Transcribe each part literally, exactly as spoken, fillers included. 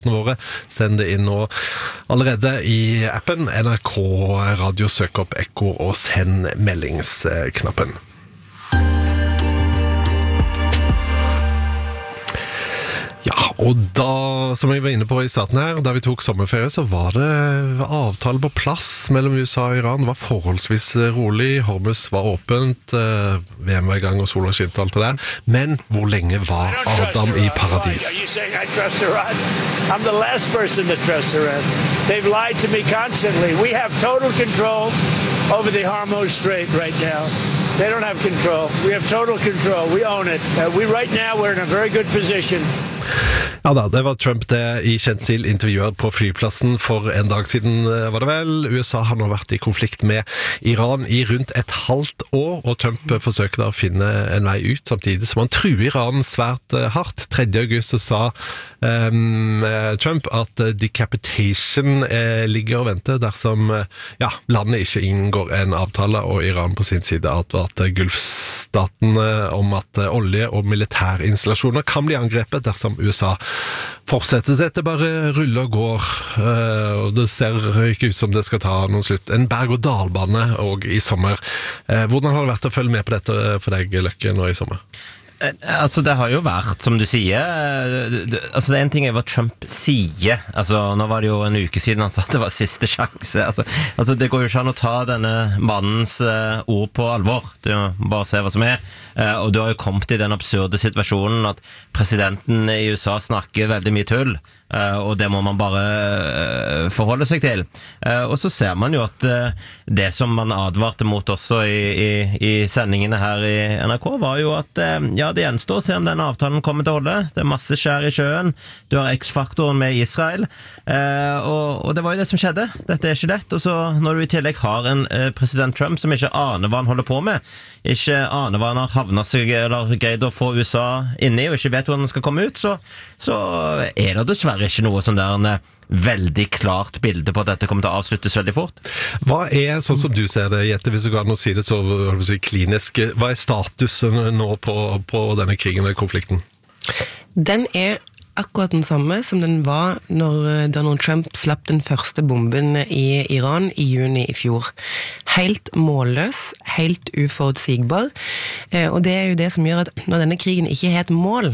debattene våre. Send det inn nå allerede i appen N R K Radio, søk opp Ekko og send meldingsknappen. Ja, og da, som jeg var inne på i starten her, da vi tok sommerferie, så var det avtale på plass mellom U S A og Iran. Det var forholdsvis rolig, Hormuz var åpent, V M var i gang og sola skinte og alt det der. Men hvor lenge var Adam i paradis? Are you saying I trust Iran? I'm the last person that trusts Iran. They've lied to me constantly. We have total control over the Hormuz Strait right now. They don't have control. We have total control. We own it. Uh, we right now we're in a very good position. Ja da, det var Trump det i kjent stil intervjuet på flyplassen for en dag siden, var det vel. U S A har nå vært i konflikt med Iran i rundt et halvt år, og Trump forsøker da å finne en vei ut, samtidig som han truer Iran svært hardt. tredje august så sa um, Trump at decapitation eh, ligger og venter dersom ja, landet ikke inngår en avtale, og Iran på sin side advarte Gulfstatene om at olje- og militærinstallasjoner kan bli angrepet dersom U S A fortsetter seg til bare ruller og går, og det ser ikke ut som det skal ta noen slutt. En berg- og dalbane og i sommer. Hvordan har det vært å følge med på dette for deg, Løkke, nå i sommer? Altså det har jo vært, som du sier, altså det er en ting er hva Trump sier. Altså nå var det jo en uke siden han sa at det var siste sjanse. Altså, altså det går jo ikke an å ta denne mannens uh, ord på alvor. Det er jo bare å se hva som er. Uh, og du har jo kommet i den absurde situasjonen at presidenten i U S A snakker veldig mye tull. Uh, og det må man bare uh, forholde seg til. Uh, og så ser man jo at uh, det som man advarte mot også i, i, i sendingene her i N R K var jo at uh, ja, det gjenstår å se om denne avtalen kommer til å holde. Det er masse skjær i sjøen. Du har X-faktoren med Israel. Uh, og, og det var jo det som skjedde. Dette er ikke lett. Og så når du i tillegg har en uh, president Trump som ikke aner hva han holder på med, ikke aner hva han har havnet seg eller greid å få U S A inni og ikke vet hvordan han skal komme ut, så, så er det dessverre ikke noe sånn der en veldig klart bilde på at dette kommer til å avsluttes veldig fort. Hva er, sånn som du ser det, Jette, hvis du kan si det så si, klinisk, hva er statusen nå på, på denne krigen eller konflikten? Den er akkurat den samme som den var når Donald Trump slapp den første bomben i Iran i juni i fjor. Helt målløs, helt uforutsigbar, og det er jo det som gjør at når denne krigen ikke har et mål,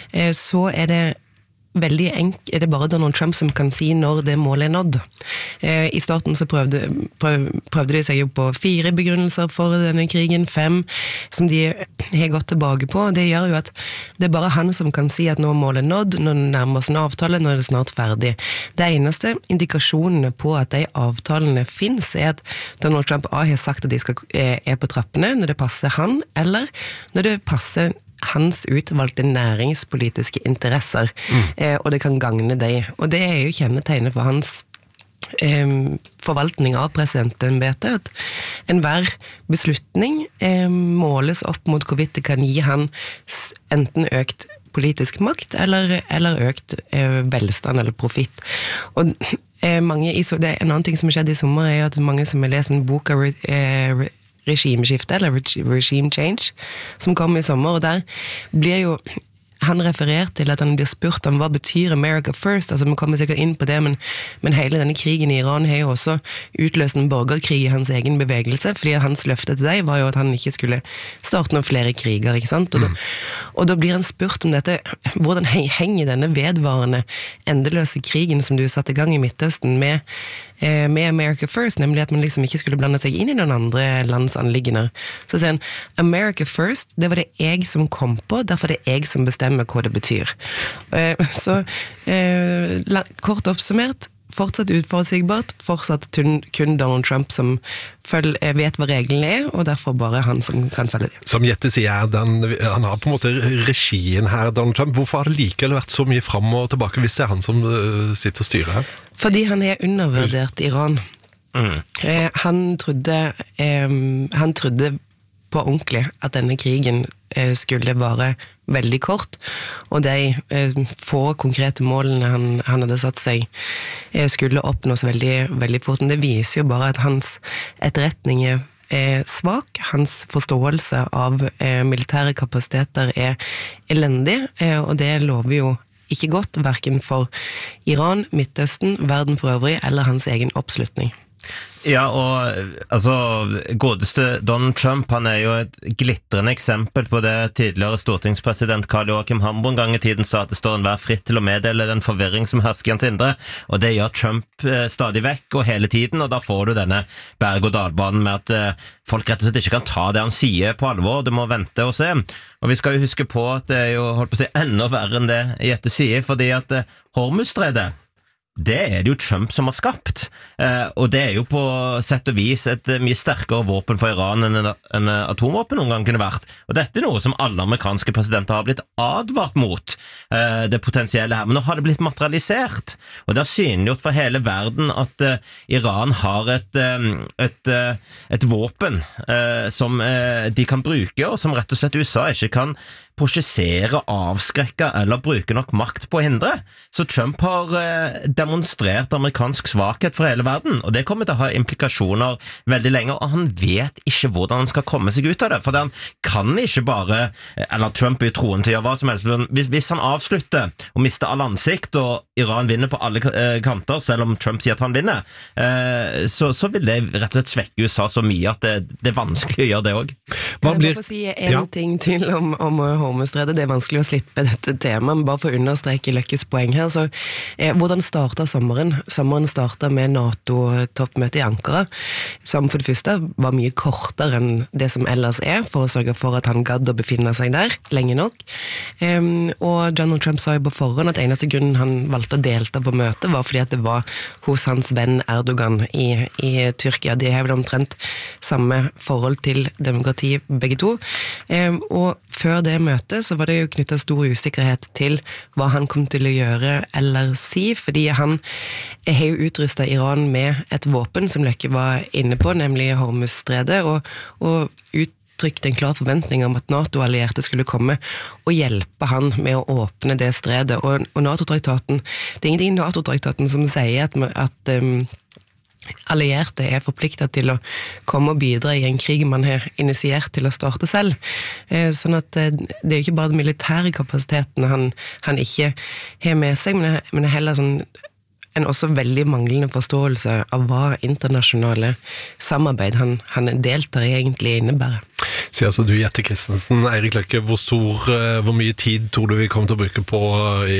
så er det veldig enkelt, er det bare Donald Trump som kan si når det målet er nådd. Eh, I starten så prøvde, prøv, prøvde de seg jo på fire begrunnelser for denne krigen, fem, som de har gått tilbake på. Det gjør jo at det er bare han som kan si at nå er målet nådd, når det nærmer oss en avtale, nå er det snart ferdig. Det eneste indikasjonene på at de avtalene finnes, er at Donald Trump A har sagt at de skal, er, er på trappene når det passer han, eller når det passer hans utvalgte næringspolitiske interesser, mm. eh, og det kan gagne deg. Og det er jo kjennetegnet for hans eh, forvaltning av presidentembetet, at enhver beslutning eh, måles opp mot hvorvidt det kan gi han enten økt politisk makt, eller, eller økt eh, velstand eller profitt. Og eh, mange, det er en annen ting som har skjedd i sommer, er at mange som har lest en bok av eh, regimeskifte, eller regime change, som kom i sommer, og der blir jo han referert til at han blir spurt om hva betyr America First, altså vi kommer sikkert inn på det, men, men hele denne krigen i Iran har jo også utløst en borgerkrig i hans egen bevegelse, fordi hans løfte til deg var jo at han ikke skulle starte noen flere kriger, ikke sant? Og, mm. da, og da blir han spurt om dette, hvordan henger denne vedvarende endeløse krigen som du satte i gang i Midtøsten med med America First, nemlig at man liksom ikke skulle blande seg inn i noen andre lands anliggender. Så sier han, America First, det var det jeg som kom på, derfor er det jeg som bestemmer hva det betyr. Så kort oppsummert, fortsatt utforutsigbart, fortsatt kun Donald Trump som følger, vet hva reglene er, og derfor bare han som kan følge det. Som Jette sier, den, han har på en måte regien her, Donald Trump. Hvorfor har det likevel vært så mye frem og tilbake hvis det er han som sitter og styrer her? Fordi han er undervurdert Iran. Mm. Eh, han trodde eh, han trodde på ordentlig at denne krigen eh, skulle vare veldig kort, og de eh, få konkrete målene han, han hadde satt seg eh, skulle oppnås veldig, veldig fort. Men det viser jo bare at hans etterretning er er svak, hans forståelse av eh, militære kapasiteter er elendig, eh, og det lover jo ikke godt, hverken for Iran, Midtøsten, verden for øvrig, eller hans egen oppslutning. Ja, og altså, godeste Donald Trump, han er jo et glitrende eksempel på det tidligere stortingspresident Karl Joachim Hambro en gang i tiden sa at det står enhver fritt til å meddele den forvirring som hersker i hans indre, og det gjør Trump eh, stadig vekk og hele tiden, og da får du denne berg-og-dalbanen med at eh, folk rett og slett ikke kan ta det han sier på alvor, du må vente og se. Og vi skal jo huske på at det er jo, holdt på å si, enda verre enn det Jette sier, fordi at eh, Hormuzstredet, det er det jo Trump som har skapt, eh, og det er jo på sett og vis et mye sterkere våpen for Iran enn en atomvåpen noen gang kunne vært, og dette er noe som alle amerikanske presidenter har blitt advart mot, eh, det potensielle her, men nå har det blitt materialisert, og det har synliggjort for hele verden at eh, Iran har et, eh, et, eh, et våpen eh, som eh, de kan bruke, og som rett og slett U S A ikke kan prosjessere, avskrekke eller bruke nok makt på å hindre. Så Trump har eh, demonstrert amerikansk svakhet for hele verden, og det kommer til å ha implikasjoner veldig lenge, og han vet ikke hvordan han skal komme seg ut av det, for han kan ikke bare, eller Trump er jo troen til å gjøre hva som helst, men hvis, hvis han avslutter og mister all ansikt, og Iran vinner på alle eh, kanter, selv om Trump sier at han vinner, eh, så, så vil det rett og slett svekke U S A så mye at det, det er vanskelig å gjøre det også. Kan jeg bare få si en ja. ting til om, om Hormuzstredet? Det er vanskelig å slippe dette temaet, bare for å understreke Løkkes poeng her. Så, eh, hvordan startet sommeren? Sommeren startet med NATO-toppmøte i Ankara, som for det første var mye kortere enn det som ellers er, for å sørge for at han gadd å befinne seg der lenge nok. Um, og Donald Trump sa jo på forhånd at eneste grunnen han valgte å delta på møtet var fordi at det var hos hans venn Erdogan i, i Tyrkia. De har vel omtrent samme forhold til demokrati begge to. Um, og før det møtet så var det jo knyttet stor usikkerhet til hva han kom til å gjøre eller si, fordi han har jo utrustet Iran med et våpen som Løkke var inne på, nemlig Hormuzstredet, og, og uttrykte en klar forventning om at NATO-allierte skulle komme og hjelpe han med å åpne det stredet. Og, og NATO-traktaten, det er ingenting i NATO-traktaten som sier at, at um, allierte er forpliktet til å komme og bidra i en krig man har initiert til å starte selv. Sånn at det er jo ikke bare den militære kapasiteten han, han ikke har med seg, men det er heller sånn en også veldig manglende forståelse av hva internasjonale samarbeid han, han deltar i egentlig innebærer. Sier altså du, Jette Christensen, Eirik Løkke, hvor, stor, hvor mye tid tror du vi kommer til å bruke på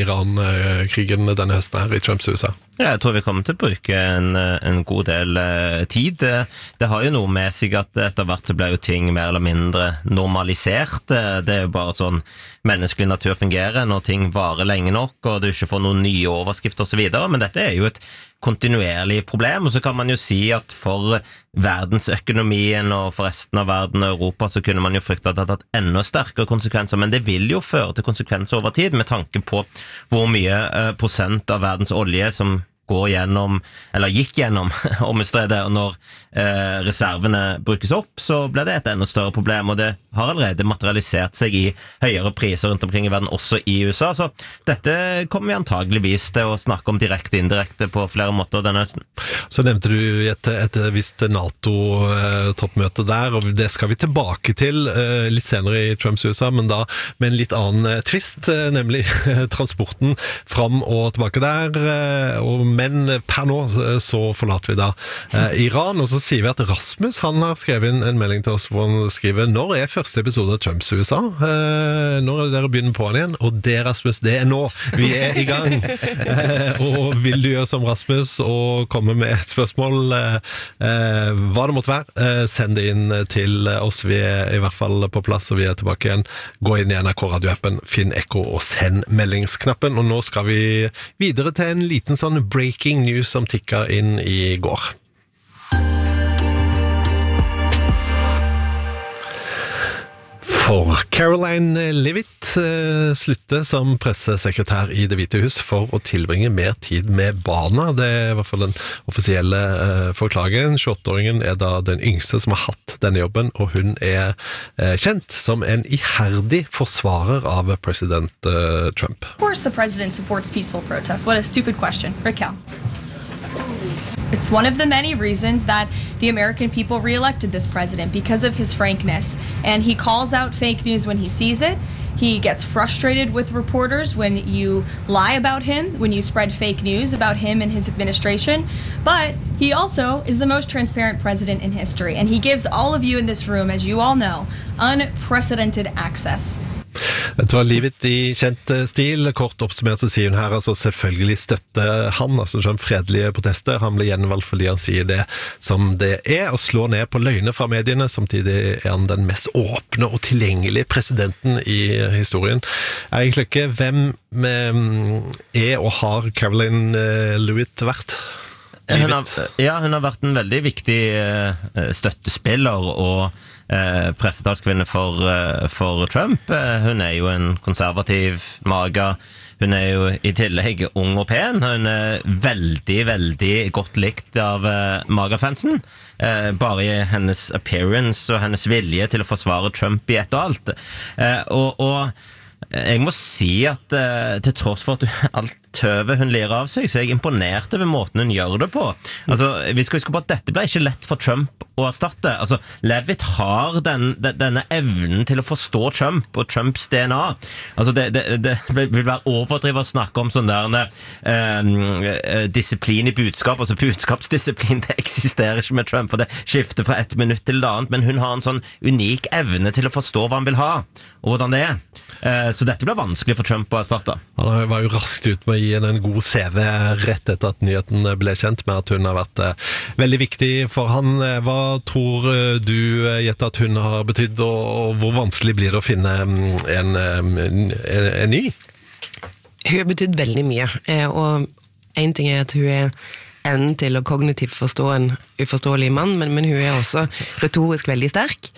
Iran-krigen denne høsten her i Trumps U S A? Ja, jeg tror vi kommer til å bruke en, en god del tid. Det, det har jo noe med seg at etter hvert så blir jo ting mer eller mindre normalisert. Det er jo bare sånn menneskelig natur fungerer når ting varer lenge nok, og du ikke får noen nye overskrifter og så videre, men dette er jo et kontinuerlig problem, og så kan man jo si at for verdensøkonomien og for resten av verden og Europa så kunne man jo frykte at det hadde hatt enda sterkere konsekvenser, men det vil jo føre til konsekvenser over tid med tanke på hvor mye eh, prosent av verdens olje som går gjennom, eller gikk gjennom Hormuzstredet, og når eh, reservene brukes opp, så ble det et enda større problem, og det har allerede materialisert seg i høyere priser rundt omkring i verden, også i U S A, så dette kommer vi antageligvis til å snakke om direkte og indirekte på flere måter denne høsten. Så nevnte du et, et visst NATO-toppmøte der, og det skal vi tilbake til eh, litt senere i Trumps U S A, men da med en litt annen twist, eh, nemlig transporten fram og tilbake der, eh, og men per nå så forlater vi da eh, Iran, og så sier vi at Rasmus, han har skrevet en, en melding til oss hvor han skriver, når er første episode av Trumps U S A? Eh, når er dere begynner på han igjen? Og det, Rasmus, det er nå. Vi er i gang. Eh, og vil du gjøre som Rasmus og komme med et spørsmål, eh, hva det måtte være, eh, send det inn til oss. Vi er i hvert fall på plass, og vi er tilbake igjen. Gå inn i N R K radioappen, finn Ekko og send meldingsknappen. Og nå skal vi videre til en liten sånn break Breaking news som tikker inn i går. For Caroline Leavitt eh, slutter som pressesekretær i Det hvite hus for å tilbringe mer tid med barna. Det er i hvert fall den offisielle eh, forklaringen. tjueåtte-åringen er da den yngste som har hatt denne jobben, og hun er eh, kjent som en iherdig forsvarer av president eh, Trump. Of course the president supports peaceful protest. What a stupid question. Raquel. It's one of the many reasons that the American people re-elected this president, because of his frankness. And he calls out fake news when he sees it, He gets frustrated with reporters when you lie about him, when you spread fake news about him and his administration. But he also is the most transparent president in history. And he gives all of you in this room, as you all know, unprecedented access. Det var livet i kjent stil. Kort oppsummert så sier hun her, altså selvfølgelig støtter han, altså som fredelige protester. Han ble gjenvalgt fordi han sier det som det er, og slår ned på løgner fra mediene. Samtidig er han den mest åpne og tilgjengelige presidenten i historien. Erik Løkke, hvem er og har Caroline Leavitt vært? Hun har, ja, hun har vært en veldig viktig støttespiller og Eh, pressetalskvinne for, eh, for Trump. Eh, hun er jo en konservativ maga. Hun er jo i tillegg ung og pen. Hun er veldig, veldig godt likt av eh, maga-fansen. Eh, bare i hennes appearance og hennes vilje til å forsvare Trump i ett og alt. Eh, og, og jeg må si at eh, til tross for at alt tøvet hun lir av seg, så er jeg imponert over måten hun gjør det på. Altså, vi skal huske på at dette ble ikke lett for Trump å erstatte. Altså, Leavitt har den, den, denne evnen til å forstå Trump og Trumps D N A. Altså, det, det, det vil være overdrivet å snakke om sånn der eh, disiplin i budskap. Altså, budskapsdisiplin, det eksisterer ikke med Trump, for det skifter fra et minutt til det annet, men hun har en sånn unik evne til å forstå hva han vil ha, og hvordan det er. Eh, så dette blir vanskelig for Trump å erstatte. Han var jo raskt ut med å gi henne en god C V rett etter at nyheten ble kjent med at hun har vært eh, veldig viktig for han. Hva tror du, Jette, at hun har betydd, og, og hvor vanskelig blir det å finne en, en, en ny? Hun har betydd veldig mye, og en ting er at hun er evnen til å kognitivt forstå en uforståelig mann, men, men hun er også retorisk veldig sterk.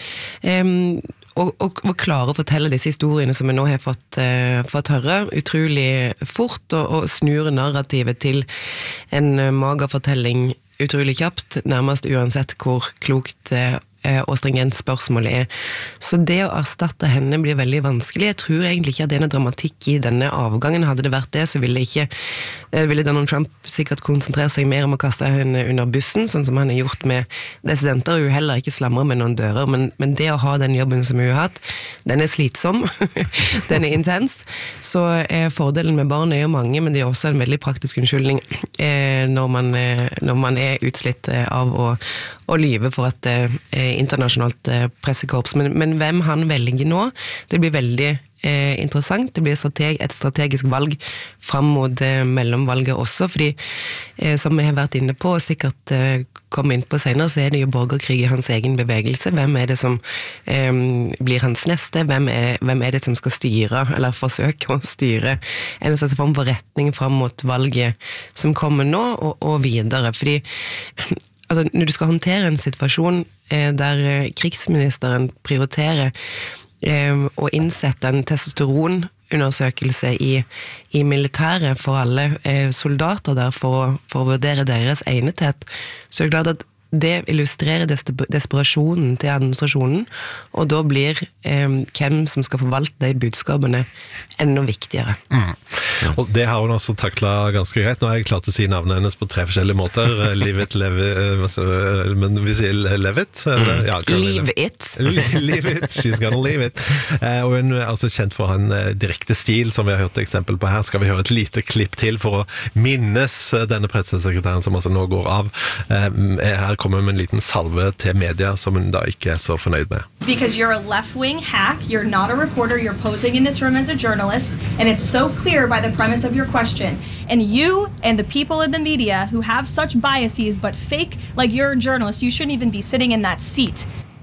Um, Og, og, og klare å fortelle disse historiene som vi nå har fått, uh, fått høre utrolig fort, og, og snure narrativet til en uh, magerfortelling utrolig kjapt, nærmest uansett hvor klokt uh, og stringent spørsmålet er. Så det å erstatte henne blir veldig vanskelig. Jeg tror egentlig ikke at det er noe dramatikk i denne avgangen. Hadde det vært det, så ville ikke ville Donald Trump sikkert konsentrere seg mer om å kaste henne under bussen, sånn som han har gjort med dissidenter, og hun heller ikke slamrer med noen dører, men, men det å ha den jobben som hun har hatt, den er slitsom, den er intens, så er fordelen med barn er jo mange, men det er også en veldig praktisk unnskyldning eh, når, man, eh, når man er utslitt av å, å lyve for at eh, internasjonalt pressekorps, men, men hvem han velger nå, det blir veldig eh, interessant, det blir strateg, et strategisk valg frem mot eh, mellomvalget også, fordi eh, som vi har vært inne på, og sikkert eh, komme inn på senere, så er det jo borgerkrig i hans egen bevegelse. Hvem er det som eh, blir hans neste? Hvem er, hvem er det som skal styre, eller forsøke å styre en slags form for retning frem mot valget som kommer nå, og, og videre, fordi altså, når du skal håndtere en situasjon eh, der eh, krigsministeren prioriterer eh, å innsette en testosteronundersøkelse i, i militæret for alle eh, soldater der for å, for å vurdere deres egnethet, så er det klart at det illustrerer desperasjonen til administrasjonen, og da blir eh, hvem som skal forvalte de budskapene enda viktigere. Mm. Og det har hun også taklet ganske greit. Nå har jeg klart å si navnet hennes på tre forskjellige måter. Leavitt, Leavitt, men vi sier Leavitt. Mm. Ja, leave it. Leave it, she's gonna leave it. Eh, og hun er altså kjent for en direkte stil, som vi har hørt eksempel på her. Skal vi høre et lite klipp til for å minnes denne pressesekretæren som altså nå går av. Eh, her kommer med en liten salve til media som hun da ikke er så fornøyd med. Because you're a left-wing hack, you're not a reporter, you're posing in this room as a journalist, and it's so clear by the premise of your question. And you and the people in the media who have such biases but fake like you're a journalist, you shouldn't even be sitting in that seat.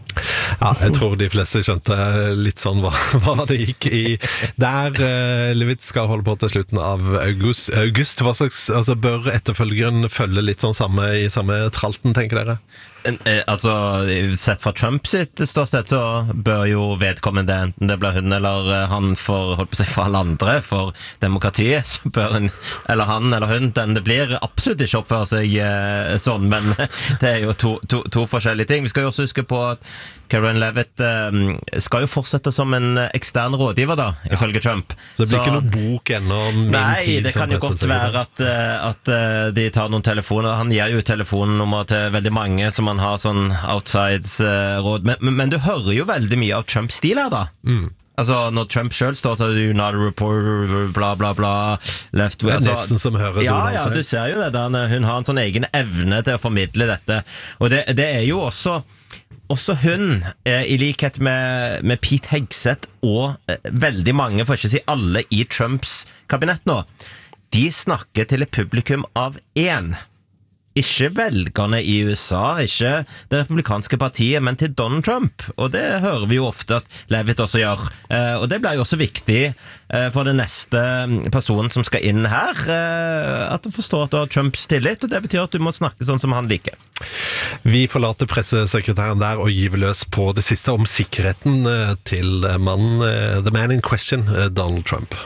Ja, jeg tror de fleste skjønte litt sånn hva, hva det gikk i der. uh, Leavitt skal holde på til slutten av august, august. Hva slags, altså bør etterfølgeren følge litt sånn samme, i samme tralten, tenker dere? Altså, sett fra Trump sitt ståsted så bør jo vedkommende, enten det blir hun eller han for, holdt på å si, for alle andre, for demokratiet, så bør hun, eller han eller hun, den det blir absolutt ikke oppføre seg eh, sånn, men det er jo to, to, to forskjellige ting. Vi skal jo også huske på at Caroline Leavitt eh, skal jo fortsette som en ekstern rådgiver da, ifølge Trump. Så det blir så, ikke noen bok ennå? Nei, det kan jo godt være at, at de tar noen telefoner. Han gir jo telefonnummer til veldig mange som han har sånn outsides-råd. Men, men, men du hører jo veldig mye av Trumps stil her da. Mm. Altså, når Trump selv står til you're not a reporter, bla bla bla, left Det er altså, nesten som hører ja, Donald ja, si. du ser jo det der, hun har en sånn egen evne til å formidle dette, og det, det er jo også også hun, eh, i likhet med, med Pete Hegseth og eh, veldig mange, for ikke å si alle i Trumps kabinett nå, de snakker til et publikum av én. Ikke velgerne i U S A, ikke det republikanske partiet, men til Donald Trump. Og det hører vi jo ofte at Levitt også gjør. Eh, og det blir jo også viktig eh, for den neste personen som skal inn her, eh, at du forstår at du har Trumps tillit, og det betyr at du må snakke sånn som han liker. Vi forlater pressesekretæren der og giver løs på det siste om sikkerheten eh, til mannen, eh, the man in question, eh, Donald Trump.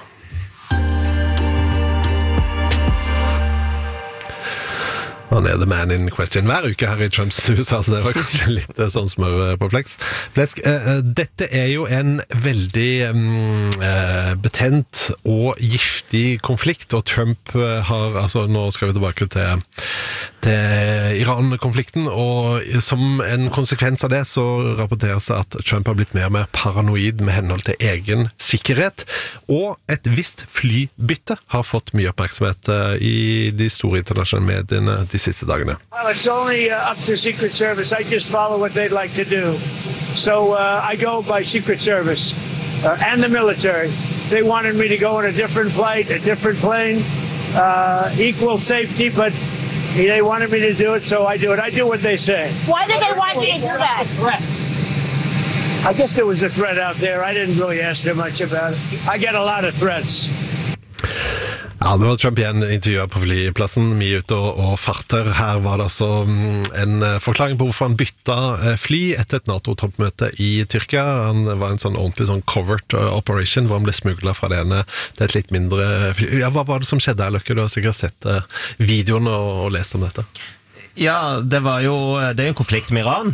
Han er the man in question hver uke her i Trumps hus, altså det var kanskje litt sånn smør på flesk. flesk. Dette er jo en veldig um, betent og giftig konflikt, og Trump har, altså nå skal vi tilbake til, til Iran-konflikten, og som en konsekvens av det så rapporteres det at Trump har blitt mer og mer paranoid med henhold til egen sikkerhet, og et visst flybytte har fått mye oppmerksomhet i de store internasjonale mediene de siste dagene. Well, it's only uh, up to Secret Service. I just follow what they'd like to do. So uh, I go by Secret Service uh, and the military. They wanted me to go on a different flight, a different plane, uh, equal safety, but they wanted me to do it, so I do it. I do what they say. Why did they want you to do that? I guess there was a threat out there. I didn't really ask them much about it. I get a lot of threats. Ja, det var Trump igjen intervjuet på flyplassen, mye ute og, og farter. Her var det altså en forklaring på hvorfor han bytta fly etter et NATO-toppmøte i Tyrkia. Han var en sånn ordentlig sånn covert operation, hvor han ble smuglet fra det ene til et litt mindre fly. Ja, hva var det som skjedde her, Løkke? Du har sikkert sett videoen og, og lest om dette. Ja, det var jo det er jo en konflikt med Iran,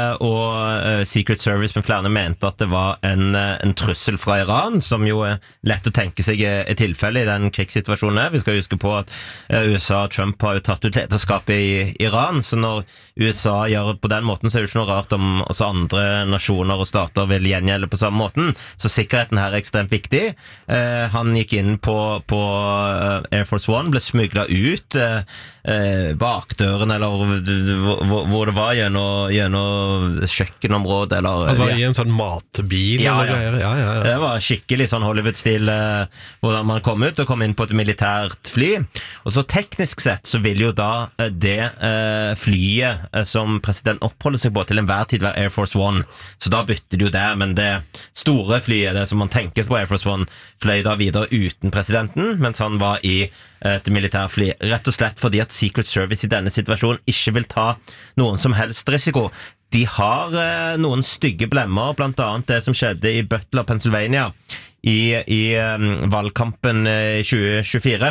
og Secret Service med flere mente at det var en, en trussel fra Iran, som jo er lett å tenke seg er tilfelle i den krigssituasjonen. Vi skal huske på at U S A og Trump har jo tatt ut lederskapet i Iran, så når U S A gjør det på den måten, så er det ikke noe rart om også andre nasjoner og stater vil gjengjelde på samme måten. Så sikkerheten her er ekstremt viktig. Han gikk inn på, på Air Force One, ble smuglet ut bakdøren, eller hvor, hvor det var gjennom, gjennom kjøkkenområdet eller, det var i en sånn matbil ja, ja. Ja, ja, ja. Det var skikkelig sånn Hollywood-stil eh, hvordan man kom ut og kom inn på et militært fly, og så teknisk sett så vil jo da eh, det eh, flyet eh, som president oppholder seg på til enhver tid være Air Force One, så da bytter det jo der, men det store flyet, det som man tenker på Air Force One, fløy da videre uten presidenten, mens han var i et militærfly, rett og slett fordi at Secret Service i denne situasjonen ikke vil ta noen som helst risiko. De har eh, noen stygge blemmer, blant annet det som skjedde i Butler, Pennsylvania i, i um, valgkampen i tjue tjuefire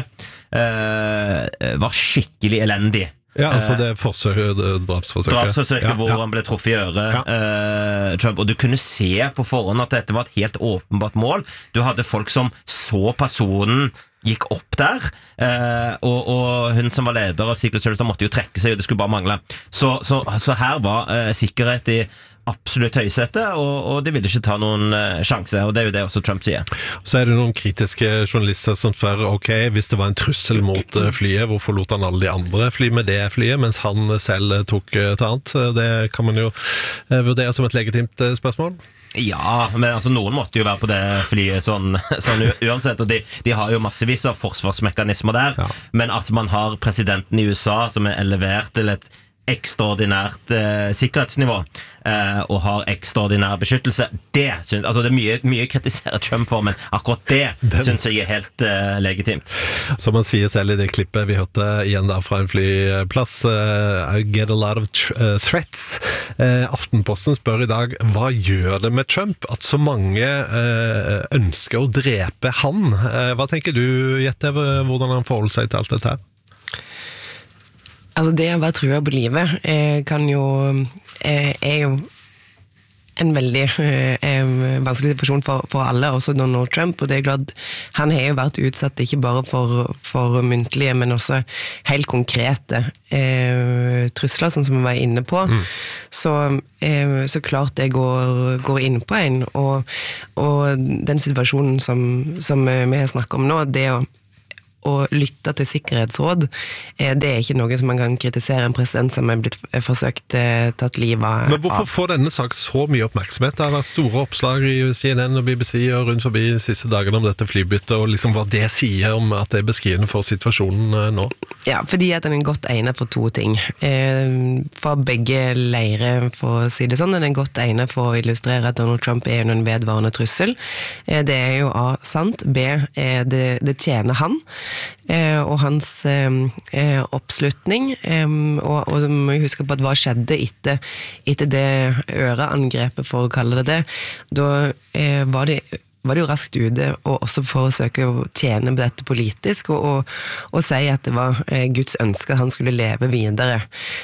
eh, var skikkelig elendig. Ja, altså det forsøket, drapsforsøket. Drapsforsøket ja, hvor ja. han ble truffet i øret, ja. eh, Trump, og du kunne se på forhånd at dette var et helt åpenbart mål. Du hadde folk som så personen gikk opp der, eh, og, og hun som var leder av Secret Service måtte jo trekke seg, og det skulle bare mangle. Så, så, så her var eh, sikkerhet i absolutt høysette, og, og de ville ikke ta noen eh, sjanse, og det er jo det også Trump sier. Så er det noen kritiske journalister som spør, ok, hvis det var en trussel mot flyet, hvorfor lot han alle de andre fly med det flyet, mens han selv tok et annet? Det kan man jo eh, vurdere som et legitimt spørsmål. Ja, men altså noen måtte jo være på det flyet sånn, sånn uansett, og de, de har jo massevis av forsvarsmekanismer der, ja. Men at man har presidenten i U S A som er elevert til et ekstraordinært eh, sikkerhetsnivå eh, og har ekstraordinær beskyttelse, det synes, altså det er mye, mye kritiseret Trump for, men akkurat det Den. synes jeg er helt eh, legitimt. Som man sier selv i det klippet vi hørte igjen da fra en flyplass, uh, I get a lot of uh, threats. Uh, Aftenposten spør i dag, hva gjør det med Trump at så mange uh, ønsker å drepe han? Uh, hva tenker du, Jette, hvordan han forholder seg til alt dette her? Altså det å være trua på livet eh, kan jo, eh, er jo en veldig eh, vanskelig situasjon for, for alle, også Donald Trump, og det er klart, han har jo vært utsatt ikke bare for, for muntlige, men også helt konkrete eh, trusler, sånn som vi var inne på. Mm. Så, eh, så klart det går, går inn på en, og, og den situasjonen som, som vi har snakket om nå, det å å lytte til sikkerhetsråd, det er ikke noe som man kan kritisere en president som er blitt forsøkt tatt livet av. Men hvorfor får denne sak så mye oppmerksomhet? Det har vært store oppslag i C N N og B B C og rundt forbi de siste dagene om dette flybyttet, og liksom hva det sier om at det er beskrivende for situasjonen nå? Ja, fordi at den er godt egnet for to ting. For begge leire, for å si det sånn, den er godt egnet for å illustrere at Donald Trump er en vedvarende trussel. Det er jo A, sant, B, det, det tjener han, Eh, og hans eh, oppslutning eh, og, og må huske på at hva skjedde etter, etter det øreangrepet, for å kalle det det, da eh, var det var det jo raskt ute, og også for å søke å tjene på dette politisk, og, og, og si at det var eh, Guds ønske at han skulle leve videre.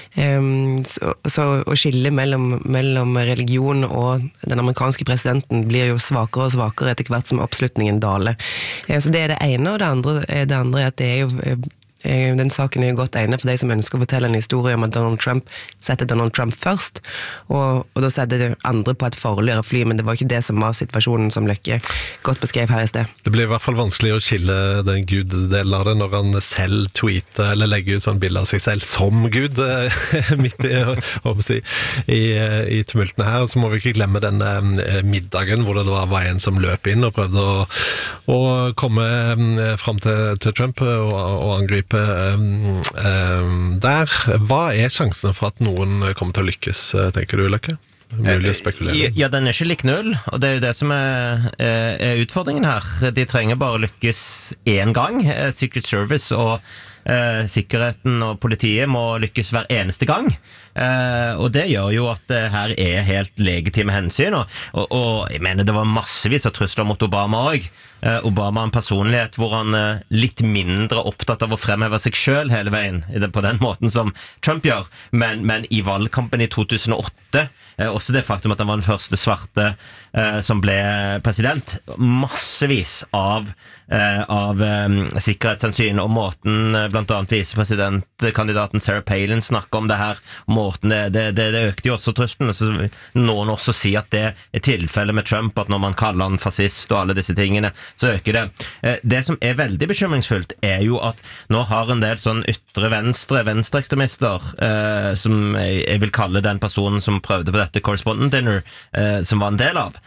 Um, så, så å skille mellom, mellom religion og den amerikanske presidenten blir jo svakere og svakere etter hvert som oppslutningen daler. Eh, så det er det ene, og det andre, det andre er at det er jo eh, den saken er jo godt egnet for de som ønsker å fortelle en historie om at Donald Trump setter Donald Trump først, og, og da setter de andre på et farligere fly, men det var ikke det som var situasjonen som Løkke godt beskrev her i sted. Det blir i hvert fall vanskelig å skille den Gud-delen av det når han selv tweeter eller legger ut sånn bilder av seg selv som Gud midt i, si, i, i tumultene her. Så må vi ikke glemme den middagen hvor det var en som løp inn og prøvde å, å komme frem til, til Trump og, og angripe Um, um, der. Hva er sjansene for at noen kommer til å lykkes, tenker du, Løkke? Mulig å spekulere. Ja, den er ikke lik null, og det er jo det som er, er utfordringen her. De trenger bare lykkes én gang. Secret Service og eh, sikkerheten og politiet må lykkes hver eneste gang. Eh, og det gjør jo at det her er helt legitime hensyn, og, og, og jeg mener det var massevis av trusler mot Obama også. Eh, Obama har en personlighet hvor han er eh, litt mindre opptatt av å fremheve seg selv hele veien, på den måten som Trump gjør, men, men i valgkampen i to tusen og åtte, eh, også det faktum at han var den første svarte eh, som ble president, massevis av, eh, av eh, sikkerhetshensyn, og måten eh, blant annet visepresidentkandidaten Sarah Palin snakker om det her, måten det, det, det, det økte jo også truslene, så noen også sier at det er tilfellet med Trump, at når man kaller han fascist og alle disse tingene, så øker det. Det som er veldig bekymringsfullt er jo at nå har en del sånn ytre venstre, venstreekstremister, eh, som jeg vil kalle den personen som prøvde på dette correspondent dinner, eh, som var en del av.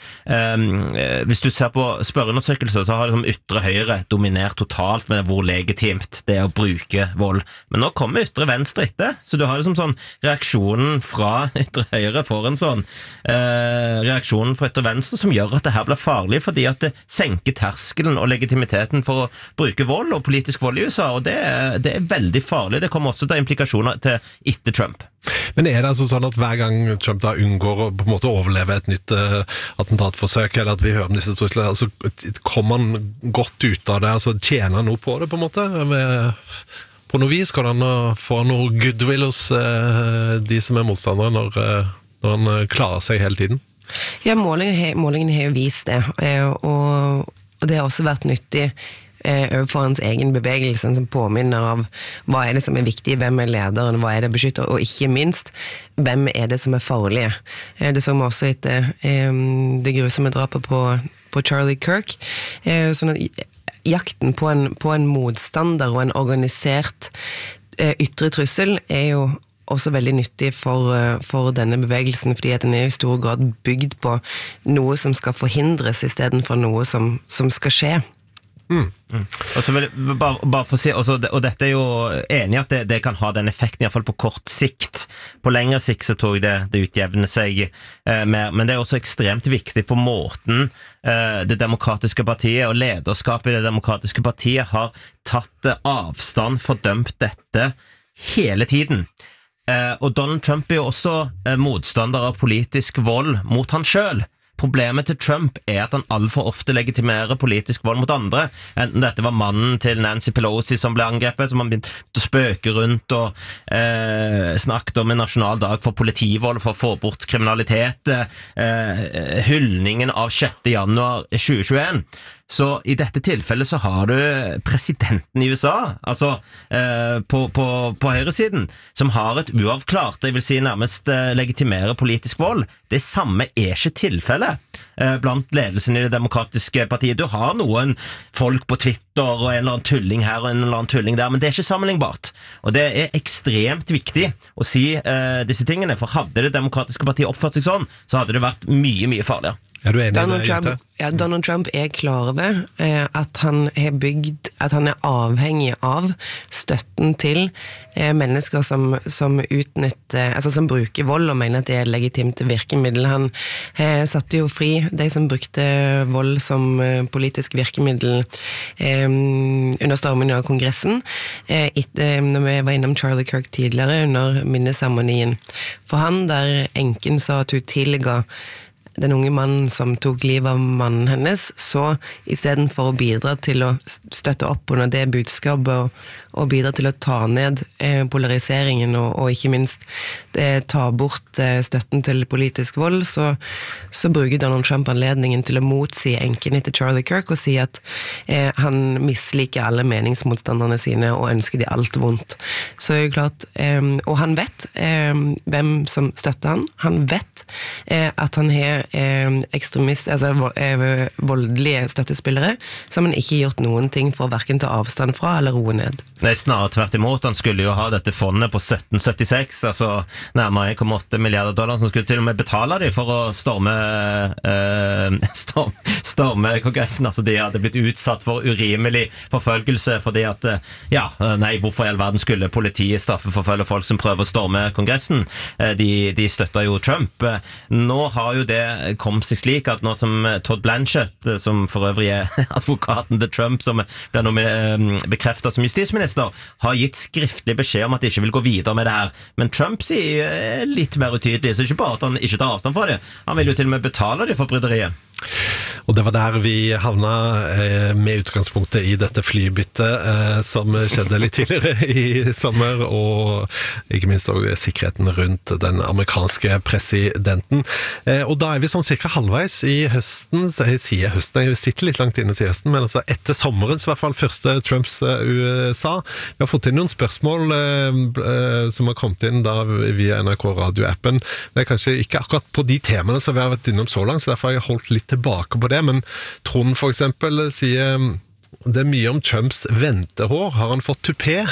Eh, hvis du ser på spørreundersøkelser, så har liksom ytre høyre dominert totalt med hvor legitimt det er å bruke vold. Men nå kommer ytre venstre etter, så du har liksom sånn reaksjonen fra ytre høyre for en sånn eh, reaksjonen fra ytre venstre som gjør at det her blir farlig, fordi at det senker terskelen og legitimiteten for å bruke vold og politisk vold i U S A, og det er, det er veldig farlig. Det kommer også til implikasjoner til etter Trump. Men er det altså sånn at hver gang Trump da unngår å på en måte overleve et nytt uh, attentatforsøk, eller at vi hører om disse truslene, altså kommer han godt ut av det, altså tjener han noe på det på en måte? Med, på noe vis kan han få noe goodwill hos uh, de som er motstandere når, uh, når han klarer seg hele tiden? Ja, målingen, målingen har jo vist det, og, og det har også vært nyttig overfor hans egen bevegelse, som påminner av hva er det som er viktig, hvem er lederen, hva er det beskytter, og ikke minst, hvem er det som er farlige. Det så vi også etter det grusomme drapet på, på Charlie Kirk, sånn at jakten på en, på en motstander og en organisert ytre trussel er jo også veldig nyttig for, for denne bevegelsen, fordi at den er i stor grad bygd på noe som skal forhindres i stedet for noe som, som skal skje. Mm. Mm. Og så vil jeg bare, bare for å si, også, og dette er jo enig at det, det kan ha den effekten, i hvert fall på kort sikt. På lengre sikt så tror jeg det, det utjevner seg eh, mer, men det er også ekstremt viktig på måten eh, det demokratiske partiet og lederskapet i det demokratiske partiet har tatt avstand, fordømt dette hele tiden. Eh, og Donald Trump er jo også eh, motstander av politisk vold mot han selv, Problemet til Trump er at han altfor ofte legitimerer politisk vold mot andre. Enten dette var mannen til Nancy Pelosi som ble angrepet, som han begynte å spøke rundt og eh, snakket om en nasjonal dag for politivold, for å få bort kriminalitet, eh, hyllningen av sjette januar tjue tjueen. Så i dette tilfellet så har du presidenten i U S A, altså eh, på, på, på høyresiden, som har et uavklart, det vil si nærmest eh, legitimere politisk vold. Det samme er ikke tilfellet eh, blant ledelsen i det demokratiske partiet. Du har noen folk på Twitter og en eller annen tulling her og en eller annen tulling der, men det er ikke sammenlignbart. Og det er ekstremt viktig å si eh, disse tingene, for hadde det demokratiske partiet oppført seg sånn, så hadde det vært mye, mye farligere. Er du enig Donald i det, Trump, ja, Donald Trump er klar over eh, at han er bygd, at han er avhengig av støtten til eh, mennesker som, som utnytter, altså som bruker vold og mener at det er legitimt virkemiddel. Han eh, satte jo fri de som brukte vold som eh, politisk virkemiddel eh, under stormingen av Kongressen, eh, etter, eh, når vi var innom Charlie Kirk tidligere under minneseremonien. For han der enken sa at hun tilga den unge mannen som tok livet av mannen hennes, så i stedet for å bidra til å støtte opp under det budskapet og, og bidra til å ta ned eh, polariseringen og, og ikke minst eh, ta bort eh, støtten til politisk vold, så, så bruker Donald Trump anledningen til å motsi enken etter Charlie Kirk og si at eh, han misliker alle meningsmotstanderne sine og ønsker de alt vondt. Så er det klart, eh, og han vet eh, hvem som støtter han. Han vet eh, at han har ekstremist, altså voldelige støttespillere som han ikke gjort noen ting for å hverken ta avstand fra eller roe ned. Nei, snarere tvert imot. Han skulle jo ha dette fondet på sytten syttiseks, altså nærmere en komma åtte milliarder dollar, som skulle til og med betale dem for å storme eh, storm, storme Kongressen. Altså de hadde blitt utsatt for urimelig forfølgelse fordi at, ja, nei, hvorfor i all verden skulle politiet straffeforfølge folk som prøver å storme Kongressen? De, de støtter jo Trump. Nå har jo det kom seg slik at nå som Todd Blanchett, som for øvrig er advokaten til Trump, som ble bekreftet som justisminister, har gitt skriftlig beskjed om at de ikke vil gå videre med det her. Men Trump sier litt mer utydelig, så ikke bare at han ikke tar avstand fra det. Han vil jo til og med betale det for bryderiet. Og det var der vi havna eh, med utgangspunktet i dette flybyttet eh, som skjedde litt tidligere i sommer, og ikke minst også sikkerheten rundt den amerikanske presidenten. Eh, og da er vi sånn cirka halvveis i høsten, så jeg sier høsten, jeg sitter litt langt inne i høsten, men altså etter sommerens, i hvert fall første Trumps uh, U S A. Vi har fått inn noen spørsmål eh, eh, som har kommet inn da via N R K Radio-appen. Det er kanskje ikke akkurat på de temaene som vi har vært innom så langt, så derfor har jeg holdt litt tilbake på det, men Trond for eksempel sier det er mye om Trumps ventehår. Har han fått tupé?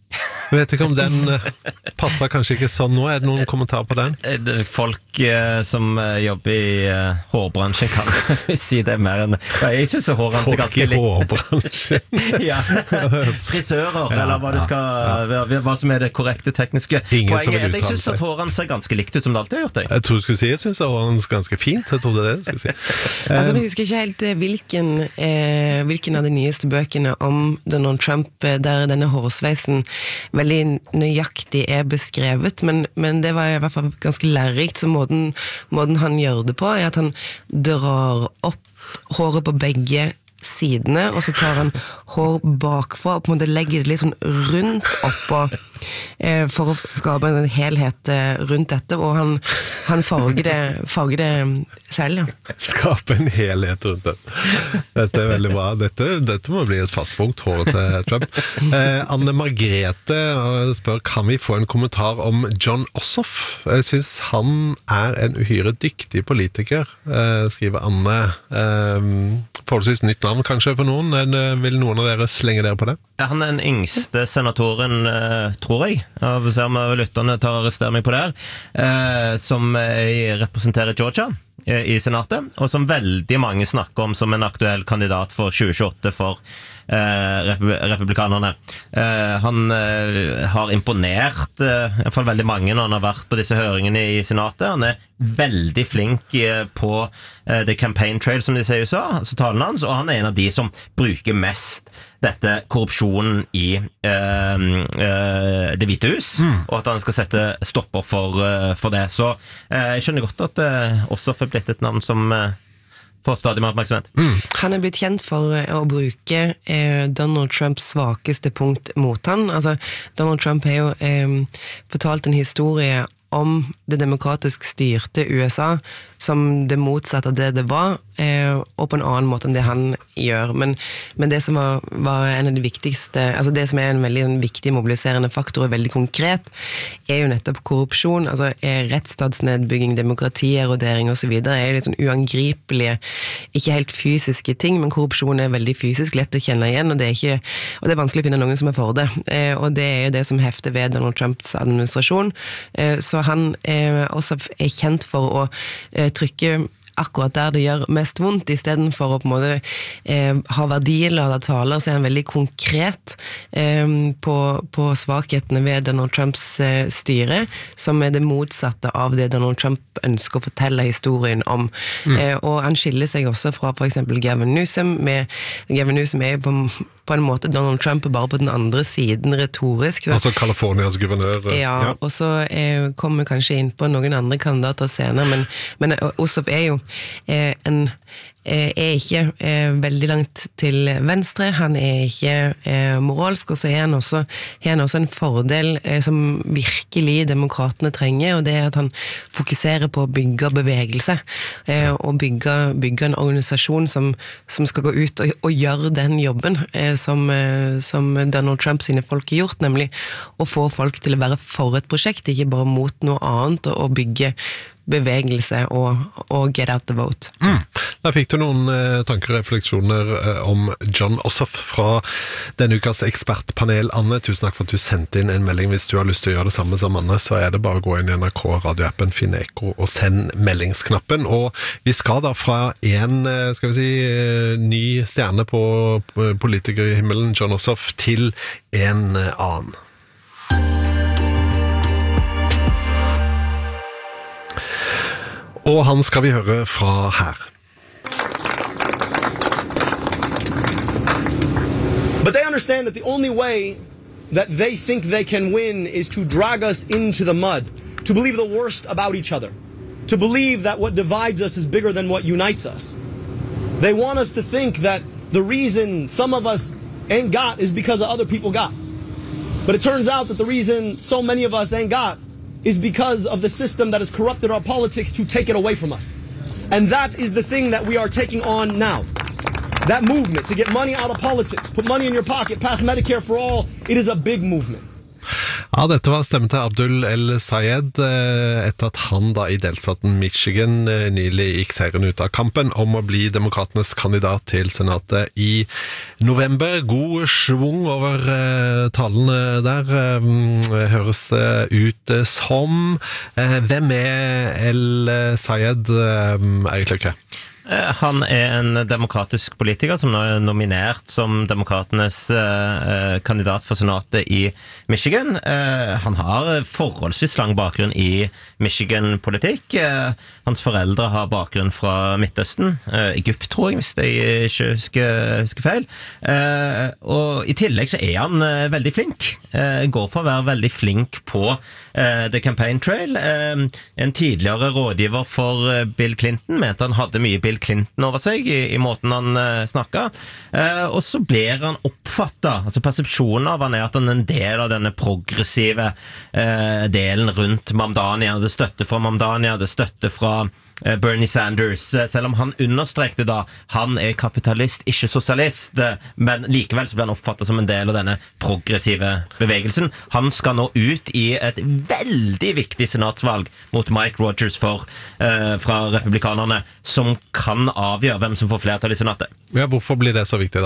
Jeg vet ikke om den passer kanskje ikke sånn nå. Er det noen kommentarer på den? Folk eh, som jobber i eh, hårbransjen kan si det mer enn ja, jeg synes håret hans er ganske likt. Folk i hårbransjen? Ja, frisører, ja, eller hva det skal ja. Hva som er det korrekte tekniske Ingen poenget. Jeg synes at håret hans ser ganske likt ut som det alltid har gjort. Jeg, jeg tror du skulle si, jeg synes at håret hans er ganske fint. Jeg trodde det du skulle si. Altså, jeg husker ikke helt hvilken, eh, hvilken av de nyeste bøkene om Donald Trump, der denne hårsveisen veldig nøyaktig er beskrevet, men, men det var i hvert fall ganske lærerikt, så måten, måten han gjør det på er at han drar opp håret på begge sidene, og så tar han hår bakfra og på en måte legger det litt sånn rundt oppå eh, for å skape en helhet eh, rundt dette, og han, han farger, det, farger det selv, ja. Skape en helhet rundt det. Dette er veldig bra. Dette, dette må bli et fastpunkt, håret til Trump. Eh, Anne Margrethe spør, kan vi få en kommentar om Jon Ossoff? Jeg synes han er en uhyre dyktig politiker, eh, skriver Anne. Eh, forholdsvis nytt navn kanskje for noen, men vil noen av dere slenge dere på det? Ja, han er den yngste senatoren, eh, tror jeg, av å se om lytterne tar arrester meg på det her, eh, som representerer Georgia eh, i senatet, og som veldig mange snakker om som en aktuell kandidat for tjue tjueåtte for eh, republikanerne. Eh, han eh, har imponert eh, i hvert fall veldig mange når han har vært på disse høringene i senatet. Han er veldig flink eh, på eh, the campaign trail, som de sier i U S A, altså talen hans, og han er en av de som bruker mest dette korrupsjonen i eh, eh, Det hvite hus, mm. og at han skal sette stopper for, uh, for det. Så eh, jeg skjønner godt at uh, også har blitt et navn som uh, får stadig mer oppmerksomhet. Mm. Han er blitt kjent for uh, å bruke uh, Donald Trumps svakeste punkt mot han. Altså, Donald Trump har jo um, fortalt en historie om det demokratisk styrte U S A som det motsatte av det det var, eh, og på en annen måte enn det han gjør. Men, men det som var, var en av de viktigste, altså det som er en veldig en viktig mobiliserende faktor og veldig konkret, er jo nettopp korrupsjon, altså er rettsstatsnedbygging, demokratierodering og så videre, er litt sånn uangripelige, ikke helt fysiske ting, men korrupsjon er veldig fysisk, lett å kjenne igjen, og det er, ikke, og det er vanskelig å finne noen som er for det. Eh, og det er jo det som hefter ved Donald Trumps administrasjon. Eh, så han eh, også er kjent for å eh, trykke akkurat der det gjør mest vondt, i stedet for å på en måte eh, ha verdilade taler, så er han veldig konkret eh, på, på svakhetene ved Donald Trumps eh, styre, som er det motsatte av det Donald Trump ønsker å fortelle historien om. Mm. Eh, og han skiller seg også fra for eksempel Gavin Newsom, med, Gavin Newsom er jo på, på en måte Donald Trump er bare på den andre siden retorisk. Så. Altså Californias guvernør. Ja, ja. Og så eh, kommer vi kanskje inn på noen andre kandidater senere, men, men Ossoff er jo eh, en er ikke eh, veldig langt til venstre, han er ikke eh, moralsk, og så er han også, er han også en fordel eh, som virkelig demokratene trenger, og det er at han fokuserer på å bygge bevegelse, eh, og bygge, bygge en organisasjon som, som skal gå ut og, og gjøre den jobben eh, som, eh, som Donald Trump sine folk har gjort, nemlig å få folk til å være for et prosjekt, ikke bare mot noe annet, og, og bygge bevegelse og, og get out the vote. Mm. Der fikk du noen eh, tanker og refleksjoner eh, om Jon Ossoff fra denne ukas ekspertpanel. Anne, tusen takk for at du sendte inn en melding. Hvis du har lyst til å gjøre det samme som Anne, så er det bare å gå inn i N R K radioappen, finne Ekko og send meldingsknappen. Og vi skal da fra en, skal vi si, ny stjerne på politikerhimmelen, Jon Ossoff, til en annen. Og han skal vi høre fra her. But they understand that the only way that they think they can win is to drag us into the mud, to believe the worst about each other, to believe that what divides us is bigger than what unites us. They want us to think that the reason some of us ain't got is because of other people got. But it turns out that the reason so many of us ain't got is because of the system that has corrupted our politics to take it away from us. And that is the thing that we are taking on now. That movement to get money out of politics, put money in your pocket, pass Medicare for all, it is a big movement. Ja, dette var stemmen til Abdul El-Sayed etter at han da i delstaten Michigan nylig gikk seieren ut av kampen om å bli demokratenes kandidat til senatet i november. God svung over talene der, høres det ut som. Hvem er El-Sayed, Erik Løkke? Han er en demokratisk politiker som nå er nominert som demokratenes eh, kandidat for senatet i Michigan. Eh, han har forholdsvis lang bakgrunn i Michigan-politikk. Eh, hans foreldre har bakgrunn fra Midtøsten, eh, Egypt tror jeg, hvis jeg ikke husker, husker feil. Eh, og i tillegg så er han eh, veldig flink. Eh, går for å være veldig flink på eh, The Campaign Trail. Eh, en tidligere rådgiver for eh, Bill Clinton mente han hadde mye Bill Clinton over seg i, i måten han uh, snakket. Uh, og så blir han oppfattet, altså persepsjonen av han er at han er en del av denne progressive uh, delen rundt Mamdani. Han hadde støtte fra Mamdani, hadde støtte fra uh, Bernie Sanders, uh, selv om han understrekte da, han er kapitalist, ikke sosialist, uh, men likevel så blir han oppfattet som en del av denne progressive bevegelsen. Han skal nå ut i et veldig viktig senatsvalg mot Mike Rogers for, uh, fra republikanerne, som kan avgjøre hvem som får flertall i senatet. Ja, hvorfor blir det så viktig da?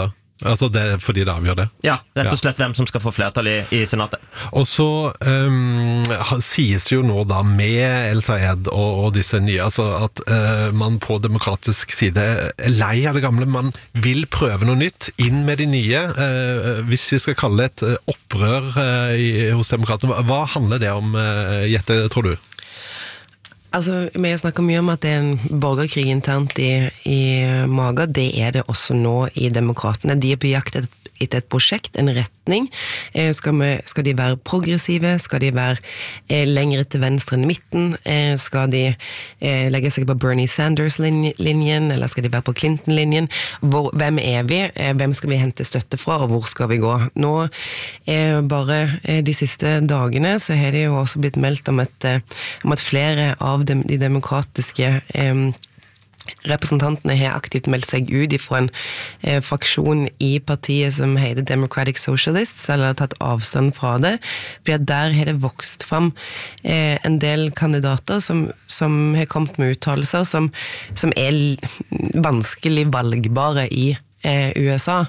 Altså det er fordi det avgjør det. Ja, rett og slett hvem som skal få flertall i, i senatet. Og så um, sies jo nå da med El Sayed og, og disse nye, altså at uh, man på demokratisk side er lei av det gamle, man vil prøve noe nytt, inn med de nye, uh, hvis vi skal kalle det et opprør uh, i, hos demokratene. Hva handler det om, uh, Jette, tror du? Altså, vi snakker mye om at det er en borgerkrig internt i, i Maga. Det er det også nå i demokratene. De er på jakt etter et prosjekt, en retning. Eh, skal, vi, skal de være progressive? Skal de være eh, lengre til venstre enn midten? Eh, skal de eh, legge seg på Bernie Sanders-linjen, eller skal de være på Clinton-linjen? Hvor, hvem er vi? Eh, hvem skal vi hente støtte fra, og hvor skal vi gå? Nå, eh, bare eh, de siste dagene, så har det jo også blitt meldt om, et, eh, om at flere av de, de demokratiske eh, representantene har aktivt meldt seg ut fra en eh, fraksjon i partiet som heter Democratic Socialists, eller har tatt avstand fra det, for der har det vokst fram eh, en del kandidater som, som har kommet med uttalelser som, som er vanskelig valgbare i U S A.